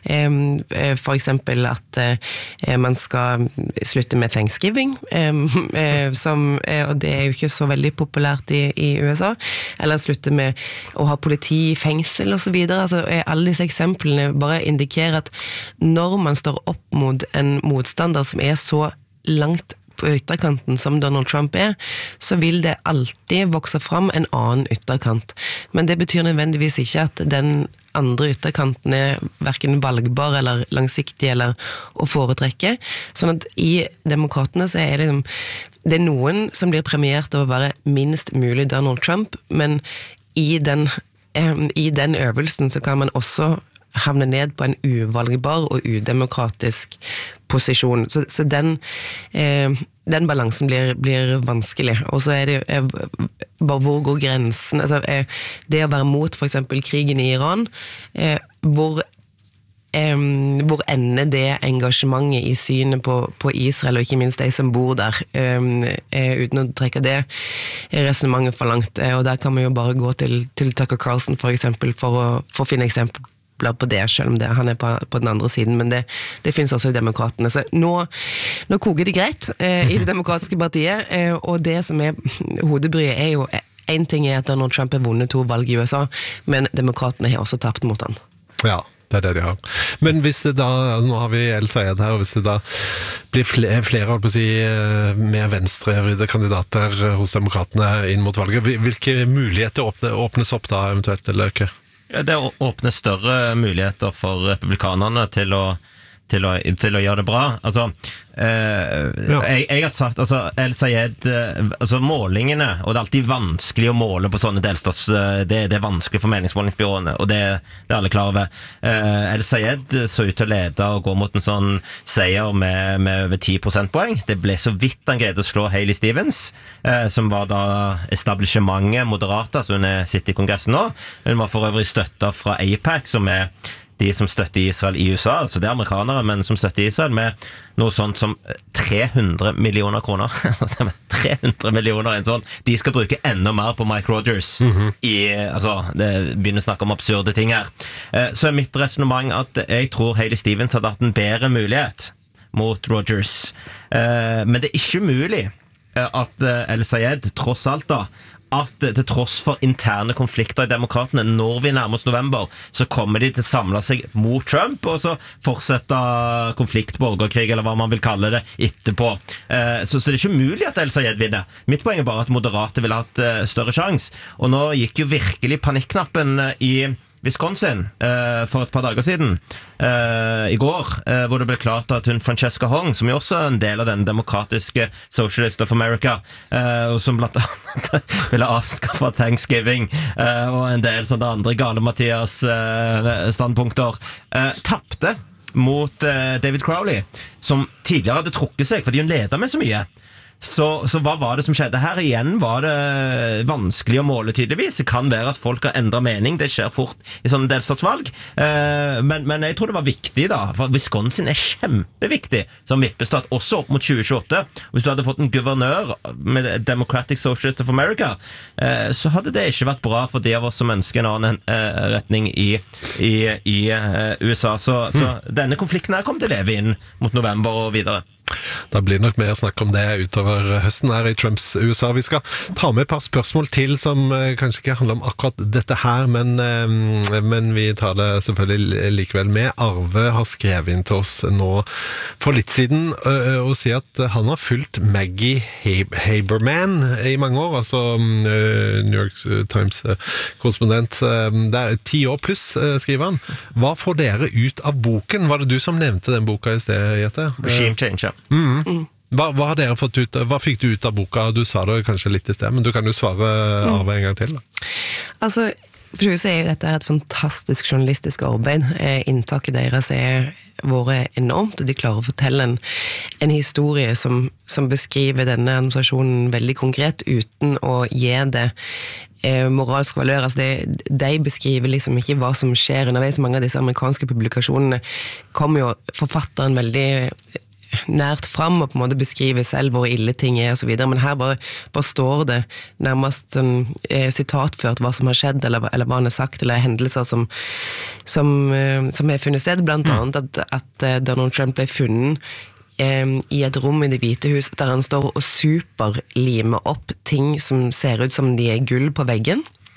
For eksempel at man skal slutte med Thanksgiving, som, og det er jo ikke så veldig populært i, i U S A, eller slutte med å ha politi i fengsel og så videre. Altså, alle disse eksemplene bare indikerer at når man står opp mot en motstander som er så langt på ytterkanten som Donald Trump er, så vil det alltid vokse fram en annen ytterkant. Men det betyr nødvendigvis ikke at den andre ytterkanten er hverken valgbar eller langsiktig eller å foretrekke. Sånn at i demokratene så er det, det er noen som blir premiert av å være minst mulig Donald Trump, men i den, eh, i den øvelsen så kan man også havne ned på en uvalgbar og udemokratisk posisjon. Så, så den, eh, den balansen blir, blir vanskelig. Og så er det eh, bare hvor går grensen? Altså, eh, det å være mot for eksempel krigen i Iran, eh, hvor, eh, hvor ender det engasjementet i synet på, på Israel, og ikke minst de som bor der, eh, eh, uten å trekke det resonemanget for langt. Eh, og der kan man jo bare gå til, til Tucker Carlson for eksempel, for å, for å finne eksempel på det, selv om det, han er på, på den andre siden, men det, det finnes også i demokratene. Så nå, nå koker det greit eh, i det demokratiske partiet, eh, og det som er hodebryet er jo, en ting er at Donald Trump har vunnet to valg i U S A, men demokratene har også tapt mot han. Ja, det er det de har. Men hvis det da, nå har vi El Sayed her, og hvis det da blir flere, flere holdt på å si, mer venstrevridde kandidater hos demokratene inn mot valget, hvilke muligheter åpne, åpnes opp da eventuelt, eller ikke? Det åpner større muligheter for republikanerne til å, til å, til å gjøre det bra. Altså, eh, ja. jeg, jeg har sagt, altså, El Sayed, altså målingene, og det er alltid vanskelig å måle på sånne delstats, det, det er vanskelig for meningsmålingsbyråene, og det, det er alle klar over. Eh, El Sayed så ut til å lede og gå mot en sånn seier med, med over ti prosentpoeng. Det ble så vidt han greide å slå Hailey Stevens, eh, som var da establishementet moderata, så hun sitter i kongressen nå. Hun var for øvrig støtta fra A I P A C, som er de som støtter Israel i U S A, altså det er amerikanere, men som støtter Israel med noe sånt som tre hundre millioner kroner. tre hundre millioner en sånn. De skal bruke enda mer på Mike Rogers. Mm-hmm. I, altså, det begynner å snakke om absurde ting her. Så er mitt resonemang at jeg tror Hailey Stevens hadde hatt en bedre mulighet mot Rogers. Men det er ikke mulig at El Sayed, tross alt da, at til tross for interne konflikter i demokratene, når vi nærmer oss november, så kommer de til å samle seg mot Trump, og så fortsette konflikt, borgerkrig, eller hva man vil kalle det, etterpå. Så, så det er ikke mulig at El Sayed vinner. Mitt poeng er bare at moderate ville hatt større sjans. Og nå gikk jo virkelig panikknappen i Wisconsin eh, for et par dager siden, eh, i går, eh, hvor det ble klart at hun Francesca Hong, som jo også er en del av den demokratiske Socialist of America, eh, og som blant annet ville avskaffe Thanksgiving, eh, og en del sånne andre gale Mathias eh, standpunkter, eh, tappte mot eh, David Crowley, som tidligere hadde trukket seg, fordi hun leder med så mye. så, så hva var det som skjedde her? Igjen var det vanskelig å måle tydeligvis. Det kan være at folk har endret mening, det skjer fort i sånne delstatsvalg. Eh, men, men jeg tror det var viktig da, for Wisconsin er kjempeviktig som vippestat, også opp mot tjue tjueåtte. Hvis du hadde fått en guvernør med Democratic Socialist of America, eh, så hadde det ikke vært bra for de av oss som ønsker en annen eh, retning i, i, i eh, U S A. Så, mm. så denne konflikten her kommer til å leve inn mot november og videre. Da blir det nok mer snakk om det utover høsten her i Trumps U S A. Vi skal ta med et par spørsmål til som kanskje ikke handler om akkurat dette her, men, men vi tar det selvfølgelig likevel med. Arve har skrevet inn til oss nå for litt siden og sier at han har fulgt Maggie Haberman i mange år, altså New York Times-korrespondent. Det er ti år pluss, skriver han. Hva får dere ut av boken? Var det du som nevnte den boka i sted, Jette? Regime Change, ja. Mm. Mm. Hva, hva har dere fått ut, hva fikk du ut av boka? Du sa det kanskje litt i sted, men du kan jo svare Arve en gang til da. Altså, for du sier jo dette er et fantastisk journalistisk arbeid. Inntaket deres er vært enormt, og de klarer å fortelle en, en historie som, som beskriver denne administrasjonen veldig konkret, uten å gi det eh, moralsk valør. Altså det, de beskriver liksom ikke hva som skjer underveis. Mange av disse amerikanske publikasjonene kommer jo forfatteren veldig nært fram og på en måte beskriver selv hvor ille ting er og så videre, men her bare, bare står det nærmest um, eh, sitatført hva som har skjedd, eller, eller hva han har sagt, eller hendelser som, som, uh, som er funnet sted, blant annet at, at uh, Donald Trump ble funnet um, i et rom i Det hvite hus der han står og superlimer opp ting som ser ut som de er gull på veggen.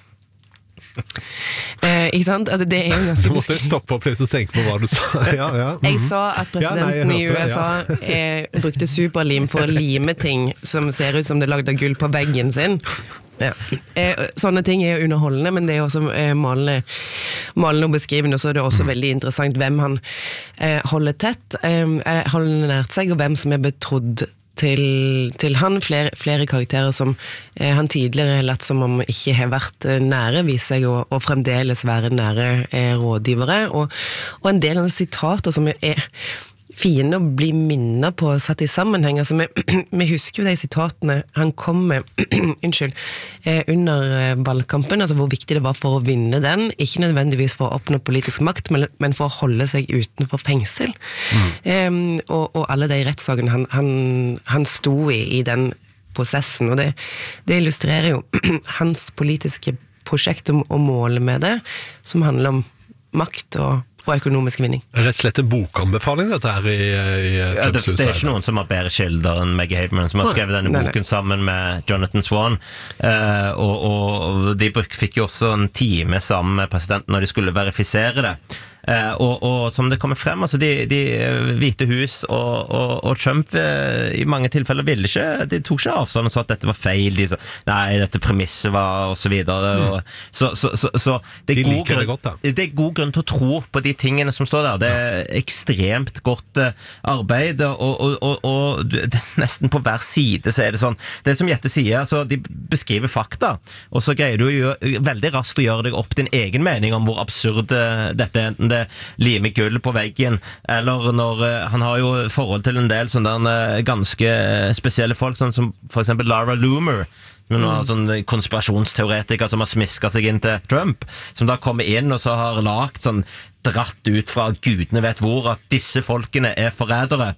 Eh, ikke sant? At det er jo ganske du måtte stoppe opp litt og tenke på hva du sa. Ja, ja. Mm-hmm. Jeg sa at presidenten ja, nei, i U S A det, ja. eh, brukte superlim for å lime ting som ser ut som det er lagd av gull på veggen sin. Ja. Eh, sånne ting er jo underholdende, men det er også eh, malende, malende og beskrivende, og så er det også mm. veldig interessant hvem han eh, holder tett, eh, holder nært seg, og hvem som er betrodd til, til han, flere, flere karakterer som eh, han tidligere har lett som om ikke har vært eh, nære, viser seg å, å fremdeles være nære eh, rådgivere, og, og en del av sitater som er, er fine å bli minnet på, satt i sammenheng. Altså, vi, vi husker jo de sitatene han kom med unnskyld, eh, under valgkampen, altså hvor viktig det var for å vinne den, ikke nødvendigvis for å oppnå politisk makt, men, men for å holde seg utenfor fengsel. Mm. Eh, og, og alle de rettssakene han, han, han sto i i den prosessen, og det, det illustrerer jo hans politiske prosjekt om, om målet med det, som handler om makt og og økonomisk vinning. Rett og slett en bokanbefaling dette her i, i ja, det, det er ikke noen som har bedre kilder enn Maggie Haberman, som har skrevet denne nei, nei. boken sammen med Jonathan Swan, uh, og, og de fikk jo også en time sammen med presidenten når de skulle verifisere det. Uh, og, og som det kommer frem, altså de, de hvite hus og, og, og Trump uh, i mange tilfeller ville ikke, de tok ikke avstand og sa at dette var feil, de sa, nei, dette premisset var og så videre, mm. og, så, så, så, så det, er de god grunn, det, godt, det er god grunn til å tro på de tingene som står der. Det er ekstremt godt uh, arbeid, og, og, og, og det, nesten på hver side så er det sånn, det som Jette sier, altså, de beskriver fakta, og så greier du jo veldig raskt å gjøre deg opp din egen mening om hvor absurd uh, dette er, lime gull på veggen, eller når uh, han har jo forhold til en del sånne uh, ganske spesielle folk, sånn som for eksempel Lara Loomer, med noen mm. sånn konspirasjonsteoretiker som har smisket seg inn til Trump, som da kommer inn og så har lagt sånn dratt ut fra gudene vet hvor at disse folkene er forrædere.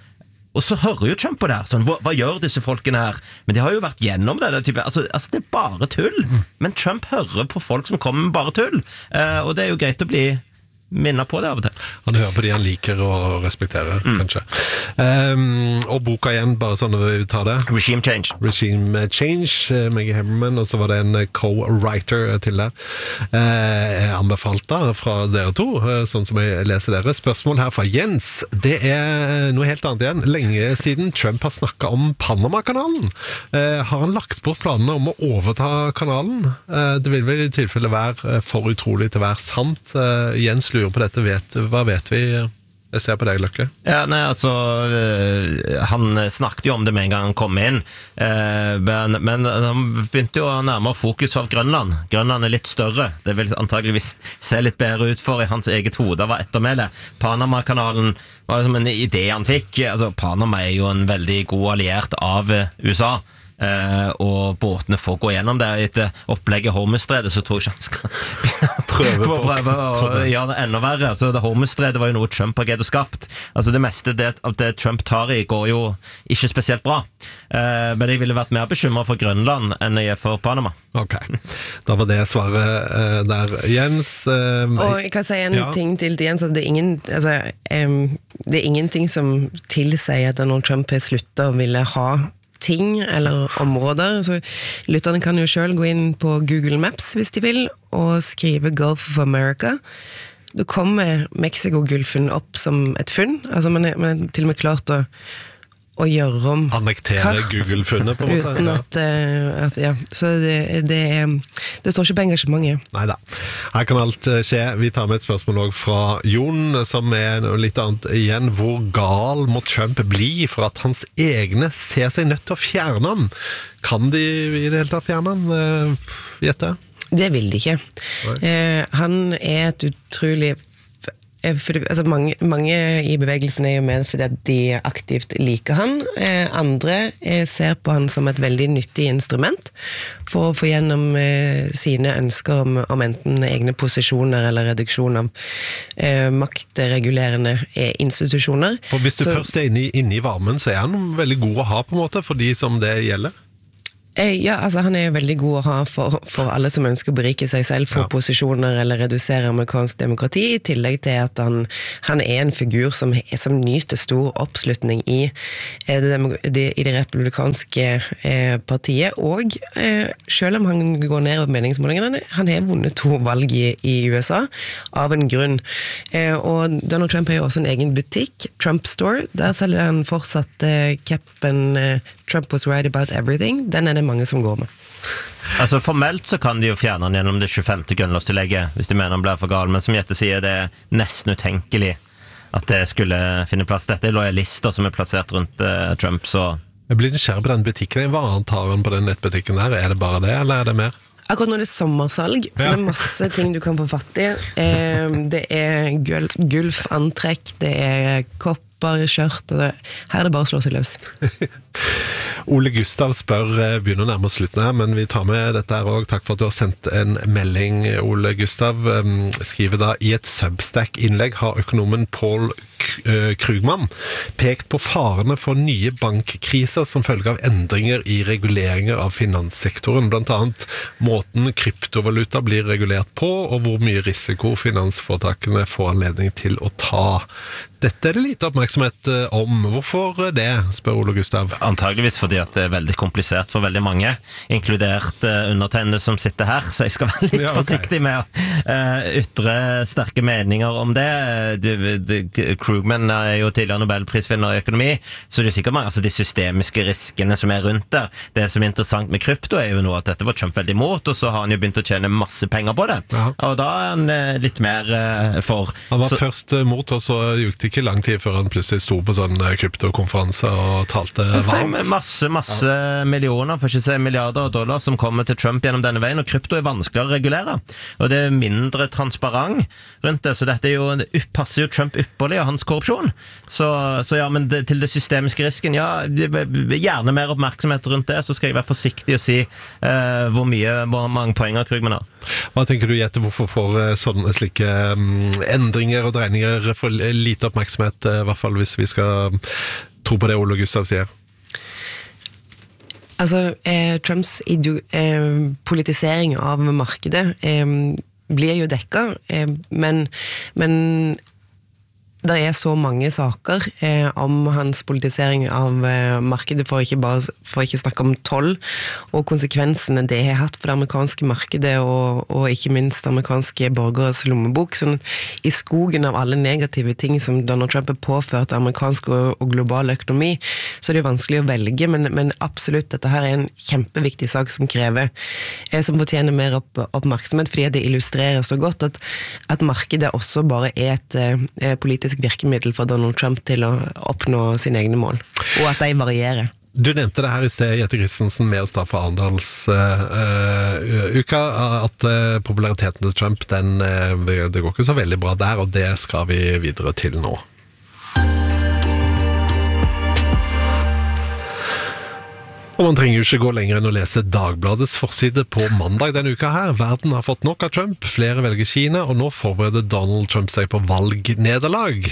Og så hører jo Trump på det her, sånn, hva, hva gjør disse folkene her? Men de har jo vært gjennom det, det, type, altså, altså det er bare tull. Mm. Men Trump hører på folk som kommer med bare tull, uh, og det er jo greit å bli minner på det av og til. Han hører på de han liker og respekterer, mm. kanskje. Um, og boka igjen, bare sånn når vi tar det. Regime Change. Regime Change, Maggie Haberman, og så var det en co-writer til det. Uh, jeg anbefalt da fra dere to, sånn som jeg leser dere. Spørsmål her fra Jens. Det er noe helt annet igjen. Lenge siden Trump har snakket om Panama-kanalen. Uh, har han lagt bort planene om å overta kanalen? Uh, det vil vel i tilfelle være for utrolig til å være sant. Uh, Jens lurer på dette, vet, hva vet vi? Jeg ser på deg, Løkke. Ja, nei, altså han snakket jo om det med en gang han kom inn, men, men han begynte jo å nærmere fokus av Grønland. Grønland er litt større. Det vil antageligvis se litt bedre ut for i hans eget hode var ettermæle. Panama-kanalen var liksom en idé han fikk. Altså, Panama er jo en veldig god alliert av U S A. Uh, og båtene får gå gjennom det etter opplegget Hormuzstredet, så tror jeg ikke han skal prøve, på, prøve å gjøre det enda verre. Altså, det Hormuzstredet var jo noe Trump har gitt og skapt. Altså, det meste det, av det Trump tar i går jo ikke spesielt bra, uh, men jeg ville vært mer bekymret for Grønland enn jeg er for Panama. Ok, da var det svaret uh, der. Jens uh, Og jeg kan si en ja. ting til til Jens, at det er, ingen, altså, um, det er ingenting som tilsier at Donald Trump har sluttet å ville ha ting eller områder, så lytterne kan jo selv gå inn på Google Maps hvis de vil, og skrive Gulf of America. Da kommer Mexiko-gulfen opp som et funn, altså man er, man er til og med klart å, å gjøre om annektere kart, Google-funnet på en måte. Uten at, uh, at ja, så det, det, det står ikke på engasjementet. Neida, her kan alt skje. Vi tar med et spørsmål også fra Jon, som er litt annet igjen. Hvor gal må Trump bli for at hans egne ser seg nødt til å fjerne han? Kan de i det hele tatt fjerne han? Gjette? Det vil de ikke. Eh, han er et utrolig For, altså mange, mange i bevegelsen er jo med fordi at de aktivt liker han. Eh, andre eh, ser på han som et veldig nyttig instrument for å få gjennom eh, sine ønsker om, om enten egne posisjoner eller reduksjon av eh, maktregulerende eh, institusjoner. For hvis du så, først er inne i, inne i varmen, så er han veldig god å ha på en måte for de som det gjelder? Ja, altså han er jo veldig god å ha for, for alle som ønsker å berike seg selv for ja. posisjoner eller redusere amerikansk demokrati, i tillegg til at han, han er en figur som, som nyter stor oppslutning i det, det, i det republikanske eh, partiet, og eh, selv om han går ned over meningsmålingene, han har vunnet to valg i, i U S A av en grunn. Eh, og Donald Trump har jo også en egen butikk, Trump Store, der selger han fortsatt eh, capen eh, Trump was right about everything. Den er det mange som går med. Altså formelt så kan de jo fjerne den gjennom det tjuefemte grunnlovstillegget hvis de mener han blir for gal, men som Jette sier, det er nesten utenkelig at det skulle finne plass. Dette er lojalister som er plassert rundt uh, Trump, så... Jeg blir nysgjerrig på den butikken. Hva tar han på den nettbutikken der? Er det bare det, eller er det mer? Akkurat nå er det sommersalg, ja. Det er masse ting du kan få fatt i. Eh, det er gul gulfantrekk, det er kopp, skjørt, her er det bare å slå seg løs. Ole Gustav spør, begynner nærmere slutten her, men vi tar med dette her også. Takk for at du har sendt en melding, Ole Gustav. Skriver da, i et Substack-innlegg har økonomen Paul Krugman pekt på farene for nye bankkriser som følge av endringer i reguleringer av finanssektoren, blant annet måten kryptovaluta blir regulert på, og hvor mye risiko finansforetakene får anledning til å ta. Dette er det lite oppmerksomhet om. Hvorfor det, spør Ole Gustav? Antageligvis fordi at det er veldig komplisert for veldig mange, inkludert undertegnede som sitter her, så jeg skal være litt ja, okay. forsiktig med å uh, ytre sterke meninger om det. De, de, Krugman er jo tidligere Nobelprisvinner i økonomi, så det er sikkert mange, altså de systemiske riskene som er rundt der. Det som er interessant med krypto er jo nå at dette var Trump veldig imot, og så har han jo begynt å tjene masse penger på det. Ja. Og da er han uh, litt mer uh, for. Han var så, først imot, og så gikk det ikke lang tid før han plutselig sto på sånn kryptokonferanse og talte varmt. Masse, masse ja. millioner, for ikke å si milliarder av dollar som kommer til Trump gjennom denne veien, og krypto er vanskeligere å regulere. Og det er mindre transparent rundt det, så dette er jo, det passer jo Trump ypperlig og hans korrupsjon. Så, så ja, men det, til det systemiske risken, ja, gjerne mer oppmerksomhet rundt det, så skal jeg være forsiktig og si uh, hvor mye, hvor mange poenger Krugman har. Hva tenker du, Jette, hvorfor får sånne slike um, endringer og dreininger for lite oppmerksomhet, i hvert fall hvis vi skal tro på det Ole Gustav sier? Altså, eh, Trumps ideo, eh, politisering av markedet eh, blir jo dekket, eh, men, men det er så mange saker eh, om hans politisering av eh, markedet, for ikke, bare, for ikke snakke om toll, og konsekvensene det har hatt for det amerikanske markedet, og, og ikke minst amerikanske borgeres lommebok. Sånn i skogen av alle negative ting som Donald Trump har påført amerikansk og, og global økonomi, så er det jo vanskelig å velge, men, men absolutt, dette her er en kjempeviktig sak som krever, eh, som fortjener mer opp, oppmerksomhet, fordi det illustrerer så godt at, at markedet også bare er et eh, politisk politisk virkemiddel for Donald Trump til å oppnå sine egne mål, og at de varierer. Du nevnte det her i sted, Jette Christensen, med oss da fra Arendals uh, uh, uka, at uh, populariteten til Trump, den, uh, det går ikke så veldig bra der, og det skal vi videre til nå. Og man trenger jo ikke gå lenger enn å lese Dagbladets forside på mandag denne uka her. Verden har fått nok av Trump, flere velger Kina, og nå forbereder Donald Trump seg på valgnederlag.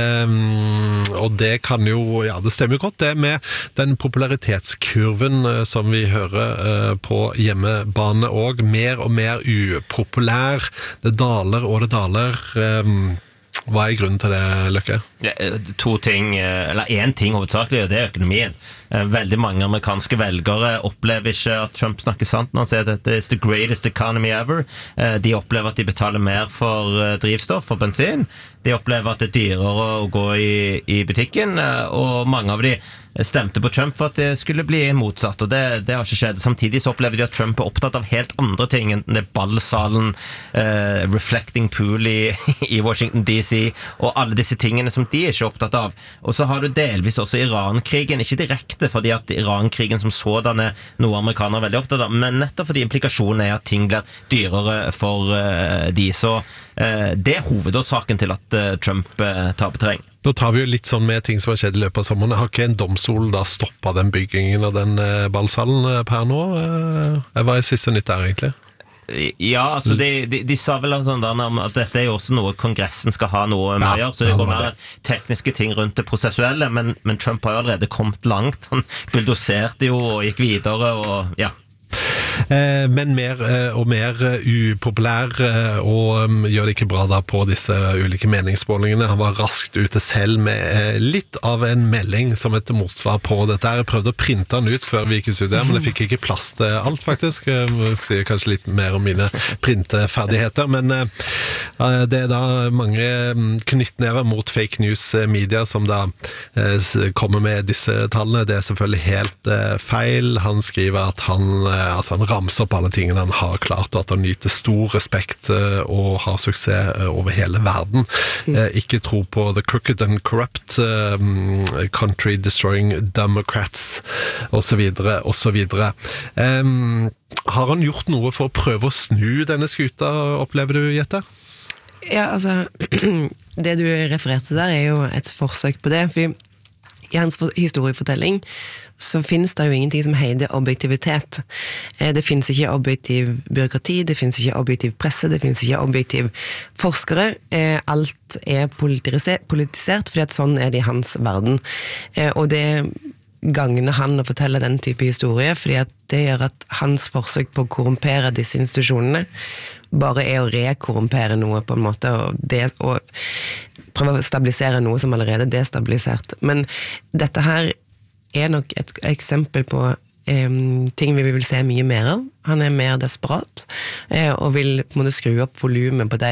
Um, og det kan jo, ja, det stemmer jo godt det med den popularitetskurven uh, som vi hører uh, på hjemmebane og mer og mer upopulær. Det daler og det daler. Um, Hva er grunnen til det, Løkke? Ja, to ting, eller en ting hovedsakelig, og det er økonomien. Veldig mange amerikanske velgere opplever ikke at Trump snakker sant når han sier at dette is the greatest economy ever. De opplever at de betaler mer for drivstoff, for bensin. De opplever at det er dyrere å gå i, i butikken, og mange av de stemte på Trump for at det skulle bli motsatt, og det, det har ikke skjedd. Samtidig så opplever de at Trump er opptatt av helt andre ting, enten det er ballsalen, eh, reflecting pool i, i Washington D C, og alle disse tingene som de er ikke opptatt av. Og så har du delvis også Iran-krigen, ikke direkte fordi at Iran-krigen som sådan er noe amerikanere er veldig opptatt av, men nettopp fordi implikasjonen er at ting blir dyrere for eh, de. Så eh, det er hovedårsaken til at eh, Trump eh, taper terreng. Nå tar vi jo litt sånn med ting som har skjedd i løpet av sommeren. Har ikke en domstol da stoppet den byggingen av den eh, ballsalen eh, per nå? Eh, hva er siste nytt der egentlig? Ja, altså de, de, de sa vel sånn der, at dette er jo også noe Kongressen skal ha noe med å gjøre, så det går mer tekniske ting rundt det prosessuelle, men, men Trump har jo allerede kommet langt. Han bulldoserte jo og gikk videre, og ja. Eh, men mer eh, og mer upopulær eh, og um, gjør det ikke bra da på disse ulike meningsmålingene. Han var raskt ute selv med eh, litt av en melding som et motsvar på dette. Jeg prøvde å printe den ut før vi gikk i studiet, men jeg fikk ikke plass til alt faktisk. Jeg sier kanskje litt mer om mine printeferdigheter, men eh, det er da mange knyttnever mot fake news media som da eh, kommer med disse tallene. Det er selvfølgelig helt eh, feil. Han skriver at han, eh, altså han ramse opp alle tingene han har klart, og at han nyter stor respekt og har suksess over hele verden. Mm. Ikke tro på the crooked and corrupt, um, country destroying democrats, og så videre, og så videre. Um, har han gjort noe for å prøve å snu denne skuta, opplever du, Jette? Ja, altså, det du refererte der er jo et forsøk på det, for i hans historiefortelling så finnes det jo ingenting som heter objektivitet. Det finnes ikke objektiv byråkrati, det finnes ikke objektiv presse, det finnes ikke objektiv forskere. Alt er politisert, fordi at sånn er det i hans verden. Og det gagner han å fortelle den type historie, fordi at det gjør at hans forsøk på å korrumpere disse institusjonene bare er å rekorrumpere noe på en måte, og, det, og prøve å stabilisere noe som allerede er destabilisert. Men dette her er nok et eksempel på eh, ting vi vil se mye mer av. Han er mer desperat, eh, og vil på en måte skru opp volumet på de,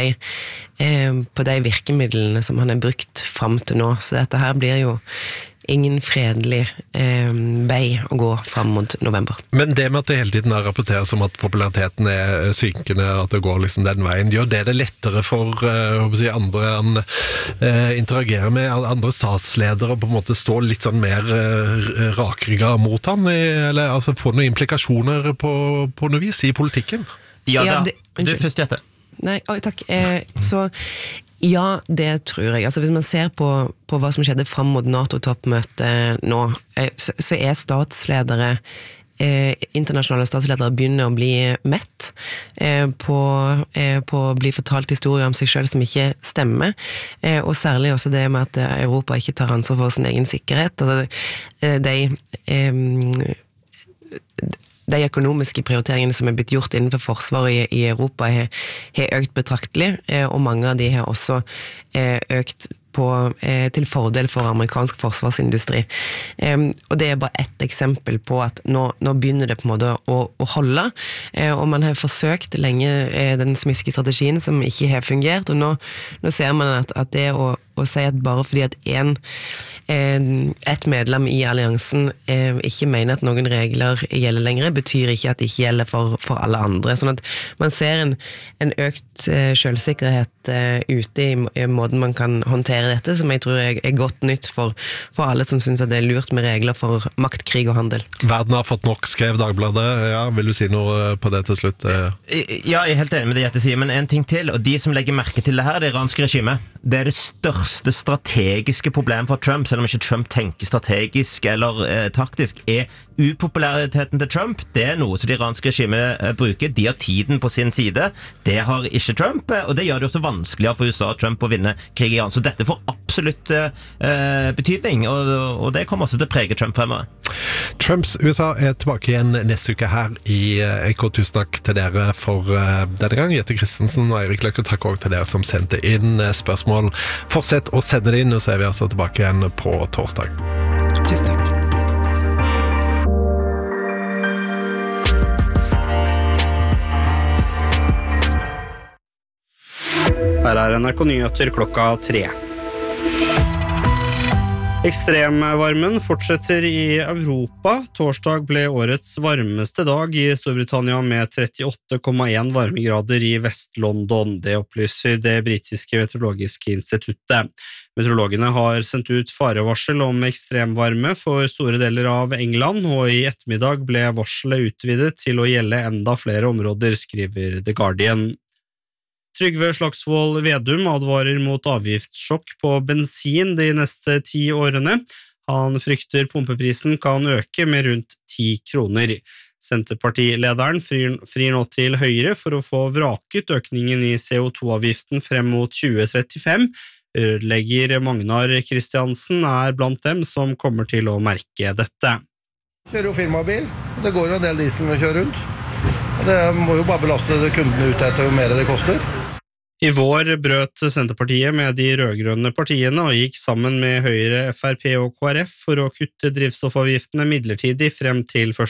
eh, på de virkemidlene som han har brukt frem til nå. Så dette her blir jo ingen fredelig eh, vei å gå frem mot november. Men det med at det hele tiden er rapportert som at populariteten er synkende, at det går liksom den veien, gjør det det lettere for uh, si, andre han uh, interagerer med, andre statsledere, på en måte stå litt sånn mer uh, rakrygga mot han, eller altså få noen implikasjoner på, på noe vis i politikken? Ja, da. Ja, det, du først, Jette. Nei, oi, takk. Eh, så ja, det tror jeg. Altså, hvis man ser på, på hva som skjedde frem mot NATO-toppmøtet nå, eh, så, så er statsledere, eh, internasjonale statsledere begynner å bli mett eh, på, eh, på å bli fortalt historier om seg selv som ikke stemmer, eh, og særlig også det med at Europa ikke tar ansvar for sin egen sikkerhet. Altså, de... Eh, de økonomiske prioriteringene som er blitt gjort innenfor forsvaret i, i Europa har, har økt betraktelig, eh, og mange av de har også eh, økt på, eh, til fordel for amerikansk forsvarsindustri. Eh, og det er bare ett eksempel på at nå, nå begynner det på en måte å, å holde, eh, og man har forsøkt lenge eh, den smiske strategien som ikke har fungert, og nå, nå ser man at, at det å å si at bare fordi at en, et medlem i alliansen ikke mener at noen regler gjelder lenger, betyr ikke at det ikke gjelder for, for alle andre. Sånn at man ser en, en økt selvsikkerhet ute i, i måten man kan håndtere dette, som jeg tror er, er godt nytt for, for alle som synes at det er lurt med regler for makt, krig og handel. Verden har fått nok, skrev Dagbladet. Ja, vil du si noe på det til slutt? Ja, jeg er helt enig med det Jette sier, men en ting til, og de som legger merke til det her, det iranske regimet, det er det største strategiske problemet for Trump, selv om ikke Trump tenker strategisk eller eh, taktisk, er upopulariteten til Trump. Det er noe som det iranske regimet eh, bruker. De har tiden på sin side. Det har ikke Trump, eh, og det gjør det også vanskeligere for U S A og Trump å vinne krig i Iran. Så dette får absolutt eh, betydning, og, og det kommer også til å prege Trump fremover. Trumps U S A er tilbake igjen neste uke her i E K. Tusen takk til dere for uh, denne gang. Jette Christensen og Eirik Løkke, takk også til dere som sendte inn spørsmål. Fortsett å sende det inn, og så er vi altså tilbake igjen på torsdag. Tusen takk. Her er N R K Nyheter klokka tre. Ekstremvarmen fortsetter i Europa. Torsdag ble årets varmeste dag i Storbritannia med trettiåtte komma en varmegrader i Vest-London. Det opplyser det britiske meteorologiske instituttet. Meteorologene har sendt ut farevarsel om ekstremvarme for store deler av England, og i ettermiddag ble varselet utvidet til å gjelde enda flere områder, skriver The Guardian. Trygve Slagsvold Vedum advarer mot avgiftssjokk på bensin de neste ti årene. Han frykter pumpeprisen kan øke med rundt ti kroner. Senterpartilederen frir, frir nå til Høyre for å få vraket økningen i C O to avgiften frem mot tjue trettifem. Rørlegger Magnar Kristiansen er blant dem som kommer til å merke dette. Kjører jo firmabil, det går jo en del diesel med å kjøre rundt. Det må jo bare belaste kundene ut etter hvor mer det koster. I vår brøt Senterpartiet med de rødgrønne partiene og gikk sammen med Høyre, F R P og K R F for å kutte drivstoffavgiftene midlertidig frem til første